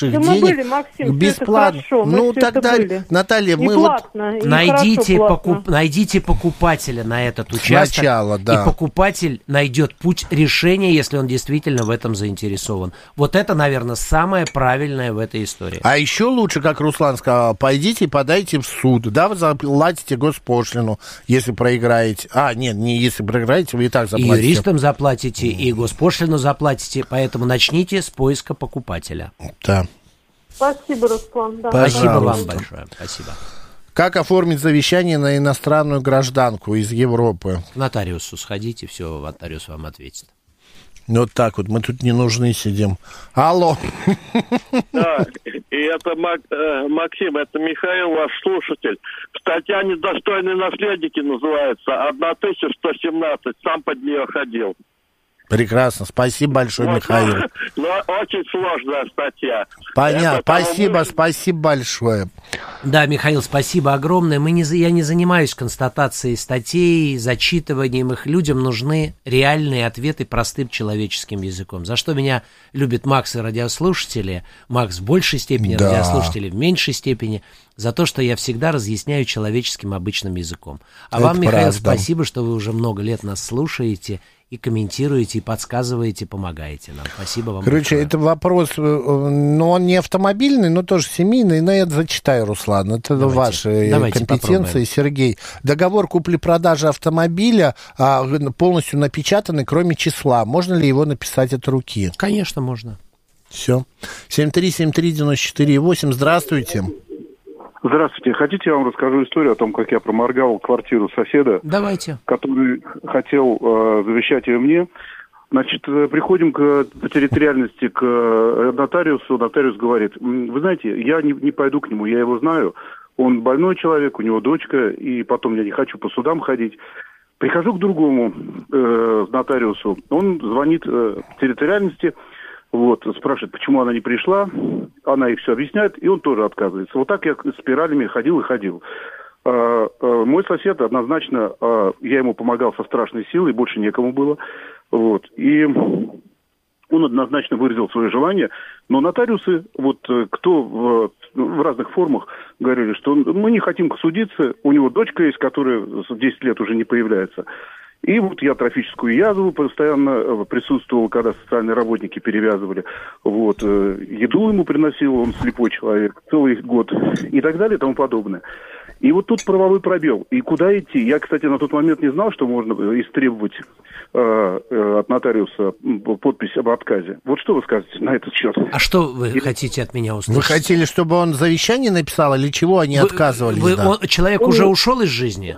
больших да денег. Мы были, Максим, бесплатно. Это хорошо. Мы ну тогда, были. Наталья, мы и вот платно, и найдите, хорошо, покуп, найдите покупателя на этот участок. Сначала, да. И покупатель найдет путь решения, если он действительно в этом заинтересован. Вот это, наверное, самое правильное в этой истории. А еще лучше, как Руслан сказал, пойдите и подайте в суд, да, вы заплатите госпошлину, если проиграете. А, нет, не если проиграете, вы и так заплатите. И юристам заплатите, и госпошлину заплатите, поэтому начните с поиска покупателя. Да. Спасибо, Руслан. Да. Спасибо вам большое. Спасибо. Как оформить завещание на иностранную гражданку из Европы? К нотариусу сходите, все, нотариус вам ответит. Вот так вот, мы тут не нужны сидим. Алло. Да, и это Максим, это Михаил, ваш слушатель. Статья «Недостойные наследники» называется, тысяча сто семнадцать, сам под нее ходил. Прекрасно, спасибо большое, вот, Михаил. Но, но очень сложная статья. Понятно, это, спасибо, мы... спасибо большое. Да, Михаил, спасибо огромное. Мы не, я не занимаюсь констатацией статей, зачитыванием их. Людям нужны реальные ответы простым человеческим языком. За что меня любят Макс и радиослушатели. Макс в большей степени, да. Радиослушатели в меньшей степени. За то, что я всегда разъясняю человеческим обычным языком. А это вам, Михаил, правда. Спасибо, что вы уже много лет нас слушаете и комментируете, и подсказываете, помогаете нам. Спасибо вам. Короче, большое. это вопрос, ну, он не автомобильный, но тоже семейный, но я зачитаю, Руслан. Это давайте, ваши давайте компетенции, попробуем. Сергей. Договор купли-продажи автомобиля а, полностью напечатанный, кроме числа. Можно ли его написать от руки? Конечно, можно. Все. семь три семь три девяносто четыре восемь. Здравствуйте. Здравствуйте. Хотите, я вам расскажу историю о том, как я проморгал квартиру соседа? Давайте. Который хотел э, завещать ее мне. Значит, приходим к, по территориальности к нотариусу. Нотариус говорит, вы знаете, я не, не пойду к нему, я его знаю. Он больной человек, у него дочка, и потом я не хочу по судам ходить. Прихожу к другому э, нотариусу. Он звонит э, в территориальности. Вот, спрашивает, почему она не пришла, она ей все объясняет, и он тоже отказывается. Вот так я спиралями ходил и ходил. А, а, мой сосед однозначно, а, я ему помогал со страшной силой, больше некому было. Вот, и он однозначно выразил свое желание, но нотариусы, вот кто в, в разных формах говорили, что мы не хотим судиться, у него дочка есть, которая десять лет уже не появляется. И вот я трофическую язву постоянно присутствовал, когда социальные работники перевязывали. Вот, еду ему приносил, он слепой человек, целый год и так далее и тому подобное. И вот тут правовой пробел. И куда идти? Я, кстати, на тот момент не знал, что можно истребовать э, э, от нотариуса подпись об отказе. Вот что вы скажете на этот счет? А что вы и... хотите от меня услышать? Вы хотели, чтобы он завещание написал, или чего они вы, отказывались? Вы, да? он, человек он... уже ушел из жизни?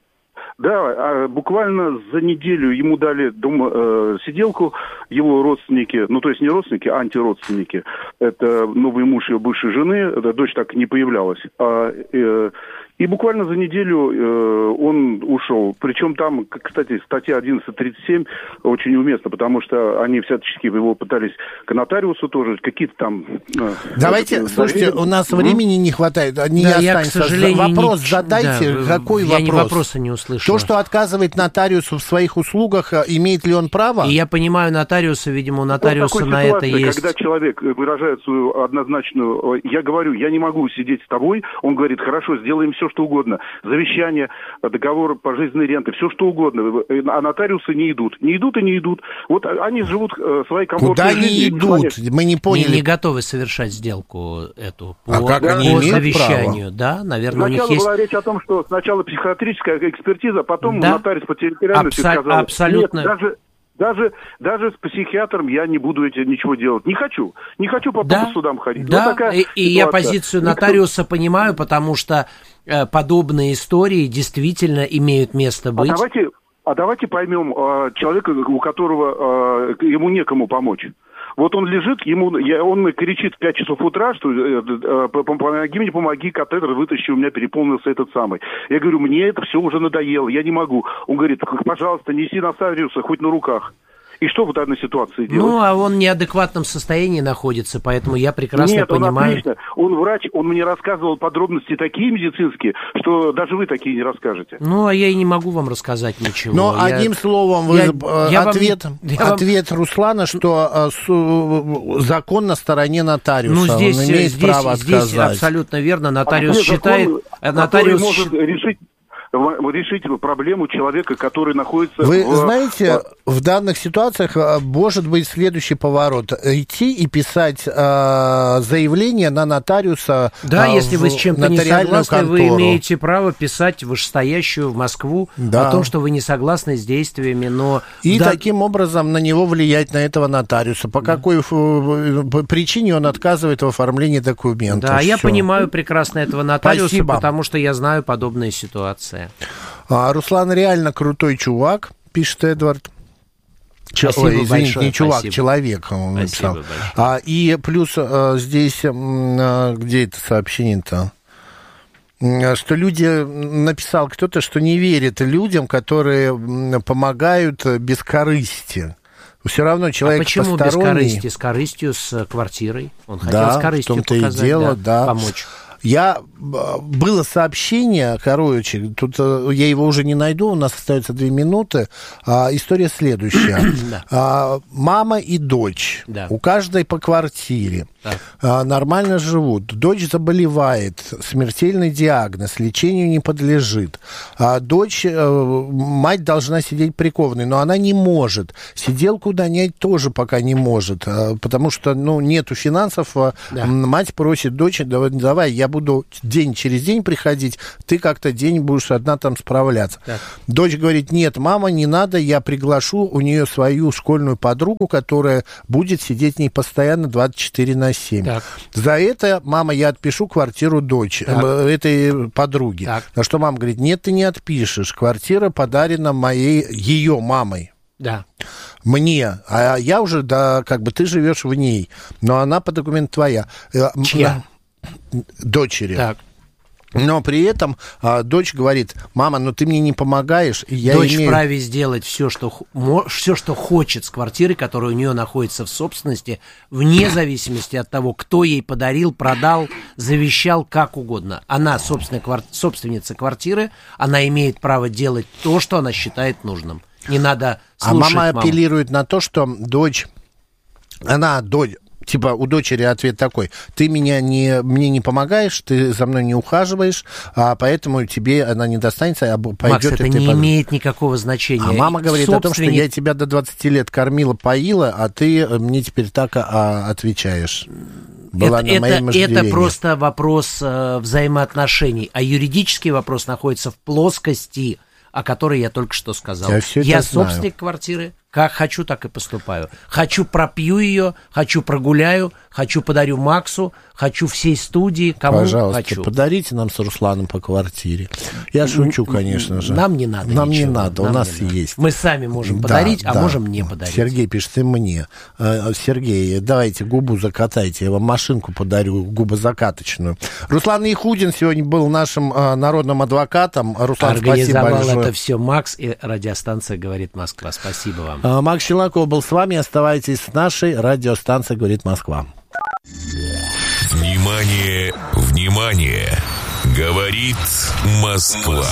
Да, буквально за неделю ему дали дома, э, сиделку, его родственники, ну то есть не родственники, а антиродственники. Это новый муж ее бывшей жены, дочь так не появлялась. А, э, и буквально за неделю э, он ушел. Причем там, кстати, статья одиннадцать тридцать семь очень уместна, потому что они всячески его пытались к нотариусу тоже, какие-то там... Э, Давайте, это, слушайте, доверие. У нас mm-hmm. времени не хватает, не да, останется. Я, вопрос не... задайте, да, какой я вопрос? Я вопроса не услышал. То, что отказывает нотариусу в своих услугах, имеет ли он право? И я понимаю нотариуса, видимо, у нотариуса на это есть... Когда человек выражает свою однозначную... Я говорю, я не могу сидеть с тобой, он говорит, хорошо, сделаем все, что угодно. Завещание, договор пожизненной ренты, все, что угодно. А нотариусы не идут. Не идут и не идут. Вот они живут своей комфортной жизнью. Куда не идут? Мы не поняли. Не, не готовы совершать сделку эту по, а как по они имеют завещанию. Право? Да, наверное, сначала у них есть... была речь о том, что сначала психиатрическая экспертиза, потом да? нотариус по территориальности Абсо- сказал... Абсолютно. Нет, даже... Даже, даже с психиатром я не буду эти, ничего делать. Не хочу. Не хочу по да, судам ходить. Да, вот такая и, и я позицию Никто... нотариуса понимаю, потому что э, подобные истории действительно имеют место быть. А давайте, а давайте поймем э, человека, у которого э, ему некому помочь. Вот он лежит, ему, я, он кричит в пять часов утра, что э, э, помоги мне, помоги, катетер вытащи, у меня переполнился этот самый. Я говорю, мне это все уже надоело, я не могу. Он говорит, пожалуйста, неси нотариуса хоть на руках. И что в данной ситуации делать? Ну, а он в неадекватном состоянии находится, поэтому я прекрасно Нет, понимаю... он отлично. Он врач, он мне рассказывал подробности такие медицинские, что даже вы такие не расскажете. Ну, а я и не могу вам рассказать ничего. Но я... одним словом, вы, я, я ответ, вам... я ответ вам... Руслана, что су, закон на стороне нотариуса. Ну, здесь, он имеет здесь, право отказать. Здесь абсолютно верно. Нотариус а считает... закон, нотариус... может решить... решить проблему человека, который находится... Вы в... знаете, в данных ситуациях может быть следующий поворот. Идти и писать э, заявление на нотариуса. Да, э, если вы с чем-то не согласны, контору. Вы имеете право писать вышестоящую в Москву да. о том, что вы не согласны с действиями, но... И да... таким образом на него влиять, на этого нотариуса. По да. какой причине он отказывает в оформлении документа. Да, Все. я понимаю прекрасно этого нотариуса, Спасибо. Потому что я знаю подобные ситуации. А, Руслан реально крутой чувак, пишет Эдвард. Спасибо Ой, извините, большое, не чувак, спасибо. человек он написал. А, и плюс а, здесь, а, где это сообщение-то? Что люди, написал кто-то, что не верит людям, которые помогают без корысти. Все равно человек а почему посторонний... без корысти? С корыстью, с квартирой? Он хотел да, с корыстью в том-то показать, и дело, да, да. помочь. Я, было сообщение, короче, тут я его уже не найду, у нас остается две минуты. А, история следующая. Да. А, мама и дочь, да. у каждой по квартире, а, нормально живут. Дочь заболевает, смертельный диагноз, лечению не подлежит. А дочь, мать должна сидеть прикованной, но она не может. Сиделку нанять тоже пока не может, потому что, ну, нету финансов. Да. Мать просит дочь, давай, давай я буду день через день приходить, ты как-то день будешь одна там справляться. Так. Дочь говорит, нет, мама, не надо, я приглашу у нее свою школьную подругу, которая будет сидеть с ней постоянно двадцать четыре на семь. Так. За это, мама, я отпишу квартиру дочь, э, этой подруги. Так. На что мама говорит, нет, ты не отпишешь, квартира подарена моей, ее мамой. Да. Мне, а я уже, да, как бы ты живешь в ней, но она по документу твоя. Чья? Дочери. Так. Но при этом а, дочь говорит, мама, ну ты мне не помогаешь. И я дочь имею... вправе сделать все что, все, что хочет с квартиры, которая у нее находится в собственности, вне зависимости от того, кто ей подарил, продал, завещал, как угодно. Она квар... собственница квартиры, она имеет право делать то, что она считает нужным. Не надо слушать А мама маму. апеллирует на то, что дочь, она, дочь, типа у дочери ответ такой, ты меня не, мне не помогаешь, ты за мной не ухаживаешь, а поэтому тебе она не достанется, а пойдет... Макс, это не под... имеет никакого значения. А мама говорит Собственник... о том, что я тебя до двадцати лет кормила, поила, а ты мне теперь так а, отвечаешь. Была это, на моем это, это иждивении. просто вопрос э, взаимоотношений, а юридический вопрос находится в плоскости, о которой я только что сказал. Я, я знаю. собственник квартиры, как хочу, так и поступаю. Хочу, пропью ее, хочу, прогуляю, хочу, подарю Максу, хочу всей студии, кому Пожалуйста, хочу. Подарите нам с Русланом по квартире. Я шучу, конечно же. Нам не надо Нам ничего. не надо, Нам у нас надо. есть. Мы сами можем да, подарить, да. а можем не подарить. Сергей пишет, и мне. Сергей, давайте губу закатайте, я вам машинку подарю, губозакаточную. Руслан Яхудин сегодня был нашим народным адвокатом. Руслан, Организовал спасибо большое. это все Макс и радиостанция «Говорит Москва». Спасибо вам. Макс Челноков был с вами. Оставайтесь с нашей радиостанцией «Говорит Москва». Внимание, внимание! Говорит Москва.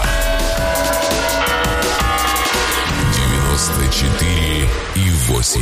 девяносто четыре и восемь.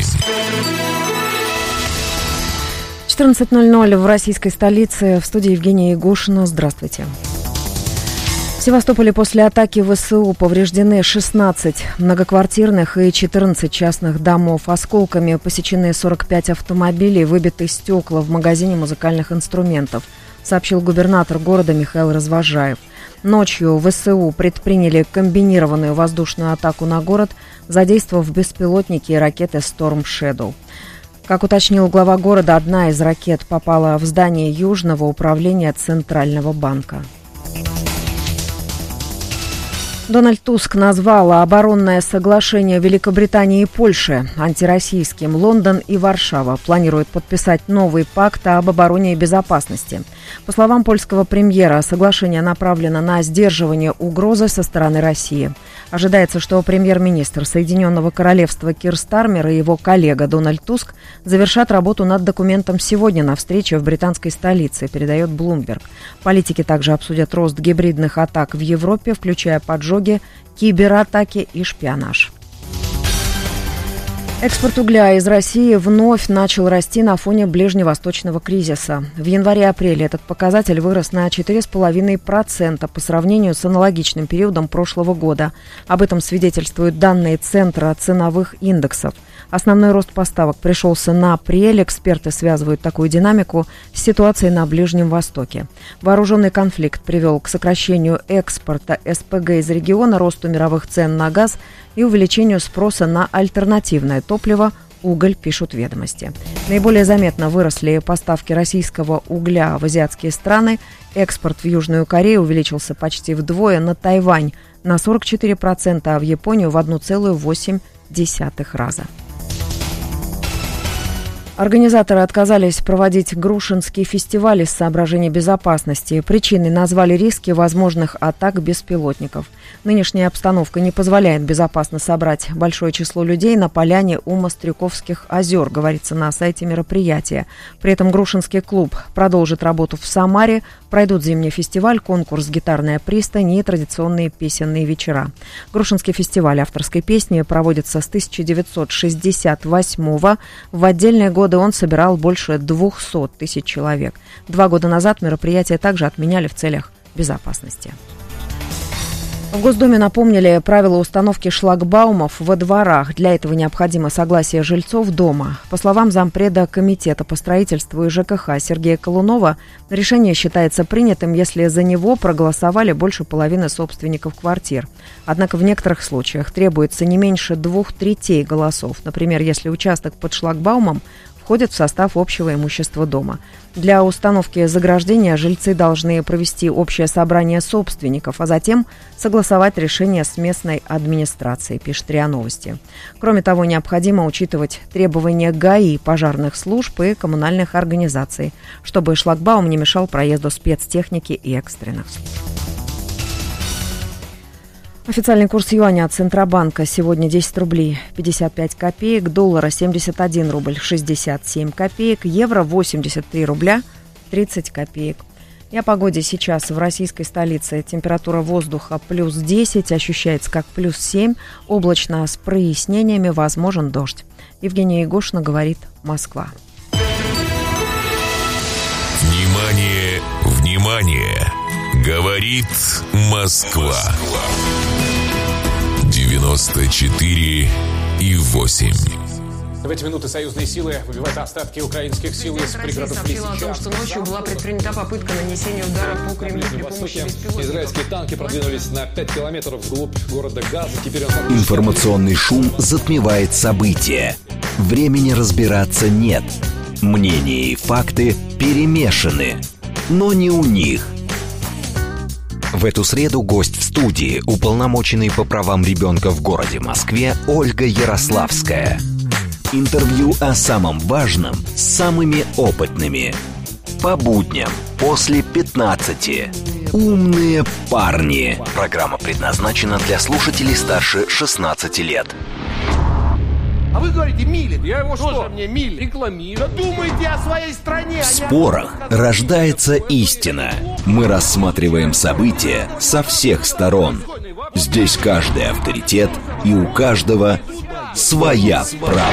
четырнадцать ноль ноль в российской столице. В студии Евгения Егошина. Здравствуйте. В Севастополе после атаки ВСУ повреждены шестнадцать многоквартирных и четырнадцать частных домов. Осколками посечены сорок пять автомобилей, выбиты стекла в магазине музыкальных инструментов, сообщил губернатор города Михаил Развожаев. Ночью ВСУ предприняли комбинированную воздушную атаку на город, задействовав беспилотники и ракеты Storm Shadow. Как уточнил глава города, одна из ракет попала в здание Южного управления Центрального банка. Дональд Туск назвал оборонное соглашение Великобритании и Польши антироссийским. Лондон и Варшава планируют подписать новый пакт об обороне и безопасности. По словам польского премьера, соглашение направлено на сдерживание угрозы со стороны России. Ожидается, что премьер-министр Соединенного Королевства Кир Стармер и его коллега Дональд Туск завершат работу над документом сегодня на встрече в британской столице, передает Bloomberg. Политики также обсудят рост гибридных атак в Европе, включая поджоги, кибератаки и шпионаж. Экспорт угля из России вновь начал расти на фоне ближневосточного кризиса. В январе-апреле этот показатель вырос на четыре целых пять десятых процента по сравнению с аналогичным периодом прошлого года. Об этом свидетельствуют данные Центра ценовых индексов. Основной рост поставок пришелся на апрель. Эксперты связывают такую динамику с ситуацией на Ближнем Востоке. Вооруженный конфликт привел к сокращению экспорта эс пэ гэ из региона, росту мировых цен на газ и увеличению спроса на альтернативное топливо, уголь, пишут «Ведомости». Наиболее заметно выросли поставки российского угля в азиатские страны. Экспорт в Южную Корею увеличился почти вдвое, на Тайвань на сорок четыре процента, а в Японию в один целых восемь десятых раза. Организаторы отказались проводить Грушинский фестиваль из соображений безопасности. Причиной назвали риски возможных атак беспилотников. Нынешняя обстановка не позволяет безопасно собрать большое число людей на поляне у Мострюковских озер, говорится на сайте мероприятия. При этом Грушинский клуб продолжит работу в Самаре. Пройдут зимний фестиваль, конкурс «Гитарная пристань» и традиционные песенные вечера. Грушинский фестиваль авторской песни проводится с тысяча девятьсот шестьдесят восьмого. В отдельные годы он собирал больше двухсот тысяч человек. Два года назад мероприятие также отменяли в целях безопасности. В Госдуме напомнили правила установки шлагбаумов во дворах. Для этого необходимо согласие жильцов дома. По словам зампреда Комитета по строительству и жэ ка ха Сергея Колунова, решение считается принятым, если за него проголосовали больше половины собственников квартир. Однако в некоторых случаях требуется не меньше двух третей голосов. Например, если участок под шлагбаумом входит в состав общего имущества дома. Для установки заграждения жильцы должны провести общее собрание собственников, а затем согласовать решение с местной администрацией, пишет РИА Новости. Кроме того, необходимо учитывать требования га и, пожарных служб и коммунальных организаций, чтобы шлагбаум не мешал проезду спецтехники и экстренных служб. Официальный курс юаня от Центробанка сегодня десять рублей пятьдесят пять копеек, доллара семьдесят один рубль шестьдесят семь копеек, евро восемьдесят три рубля тридцать копеек. И о погоде сейчас в российской столице. Температура воздуха плюс десять, ощущается как плюс семь, облачно с прояснениями, возможен дождь. Евгения Егошина говорит «Москва». Внимание, внимание! Говорит Москва. девяносто четыре и восемь. В эти минуты союзные силы выбивают остатки украинских сил из пригородов Лисичанска. о том, что ночью была предпринята попытка нанесения удара по Кремлю при помощи беспилотников. Израильские танки продвинулись на пять километров вглубь города Газа. Теперь он... Информационный шум затмевает события. Времени разбираться нет. Мнения и факты перемешаны. Но не у них. В эту среду гость в студии, уполномоченный по правам ребенка в городе Москве Ольга Ярославская. Интервью о самом важном с самыми опытными. По будням после пятнадцати. Умные парни. Программа предназначена для слушателей старше шестнадцати лет. А вы говорите, Милин. Я его что? Тоже мне Милин. Рекламирую. Да думайте о своей стране. В спорах рождается истина. Мы рассматриваем события со всех сторон. Здесь каждый авторитет, и у каждого своя правда.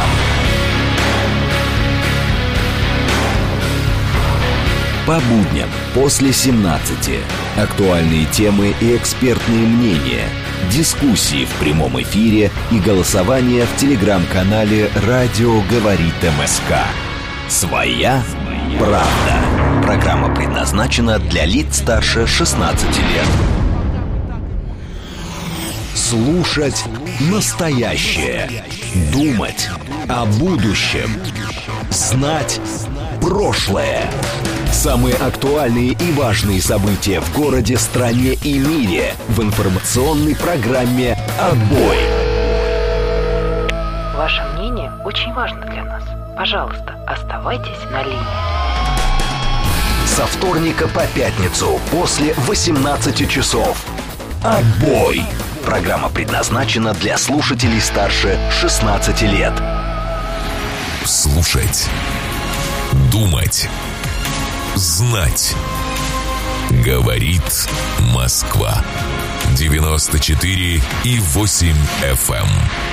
По будням после семнадцати. Актуальные темы и экспертные мнения. Дискуссии в прямом эфире и голосование в телеграм-канале «Радио говорит МСК». Своя правда. Программа предназначена для лиц старше шестнадцати лет. Слушать настоящее. Думать о будущем. Знать прошлое. Самые актуальные и важные события в городе, стране и мире в информационной программе «Отбой». Ваше мнение очень важно для нас. Пожалуйста, оставайтесь на линии. Со вторника по пятницу после восемнадцати часов. «Отбой». Программа предназначена для слушателей старше шестнадцати лет. Слушать. Думать. Знать. Говорит Москва. девяносто четыре и восемь эф эм.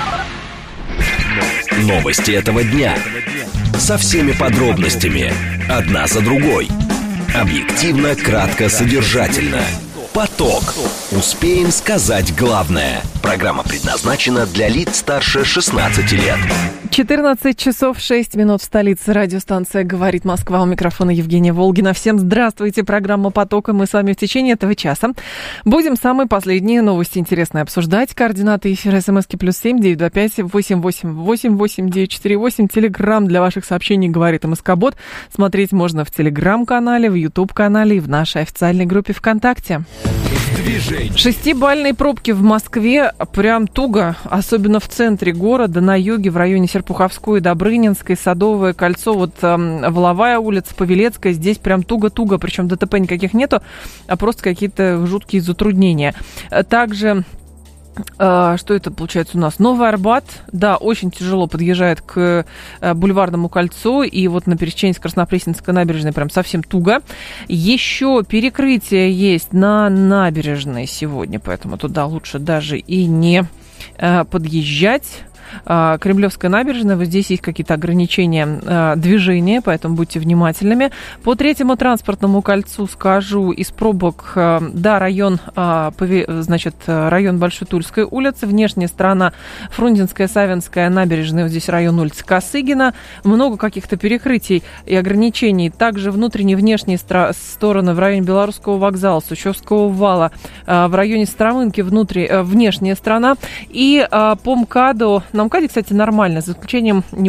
Новости этого дня. Со всеми подробностями. Одна за другой. Объективно, кратко, содержательно. Поток. Успеем сказать главное. Программа предназначена для лиц старше шестнадцати лет. четырнадцать часов шесть минут в столице. Радиостанция «Говорит Москва». У микрофона Евгения Волгина. Всем здравствуйте. Программа «Поток». И мы с вами в течение этого часа будем самые последние новости интересные обсуждать. Координаты эфира смски плюс семь девять два пять восемь восемь восемь восемь девять четыре восемь. Телеграм для ваших сообщений «Говорит МСК-бот». Смотреть можно в Телеграм-канале, в Ютуб-канале и в нашей официальной группе ВКонтакте. Шестибалльные пробки в Москве прям туго, особенно в центре города, на юге, в районе Серпуховской, Добрынинской, Садовое кольцо, вот э, Воловая улица, Павелецкая, здесь прям туго-туго, причем ДТП никаких нету, а просто какие-то жуткие затруднения. Также... Что это получается у нас? Новый Арбат, да, очень тяжело подъезжает к Бульварному кольцу, и вот на пересечении с Краснопресненской набережной прям совсем туго. Еще перекрытие есть на набережной сегодня, поэтому туда лучше даже и не подъезжать. Кремлевская набережная, вот здесь есть какие-то ограничения э, движения, поэтому будьте внимательными. По третьему транспортному кольцу скажу, из пробок, э, да, район, э, пове, значит, район Большой Тульской улицы, внешняя сторона Фрунзенская, Савинская набережная, вот здесь район улицы Косыгина, много каких-то перекрытий и ограничений. Также внутренние, внешние стра- стороны в районе Белорусского вокзала, Сучевского вала, э, в районе Стромынки внутри, э, внешняя сторона, и э, по МКАДу. На МКАДе, кстати, нормально, за исключением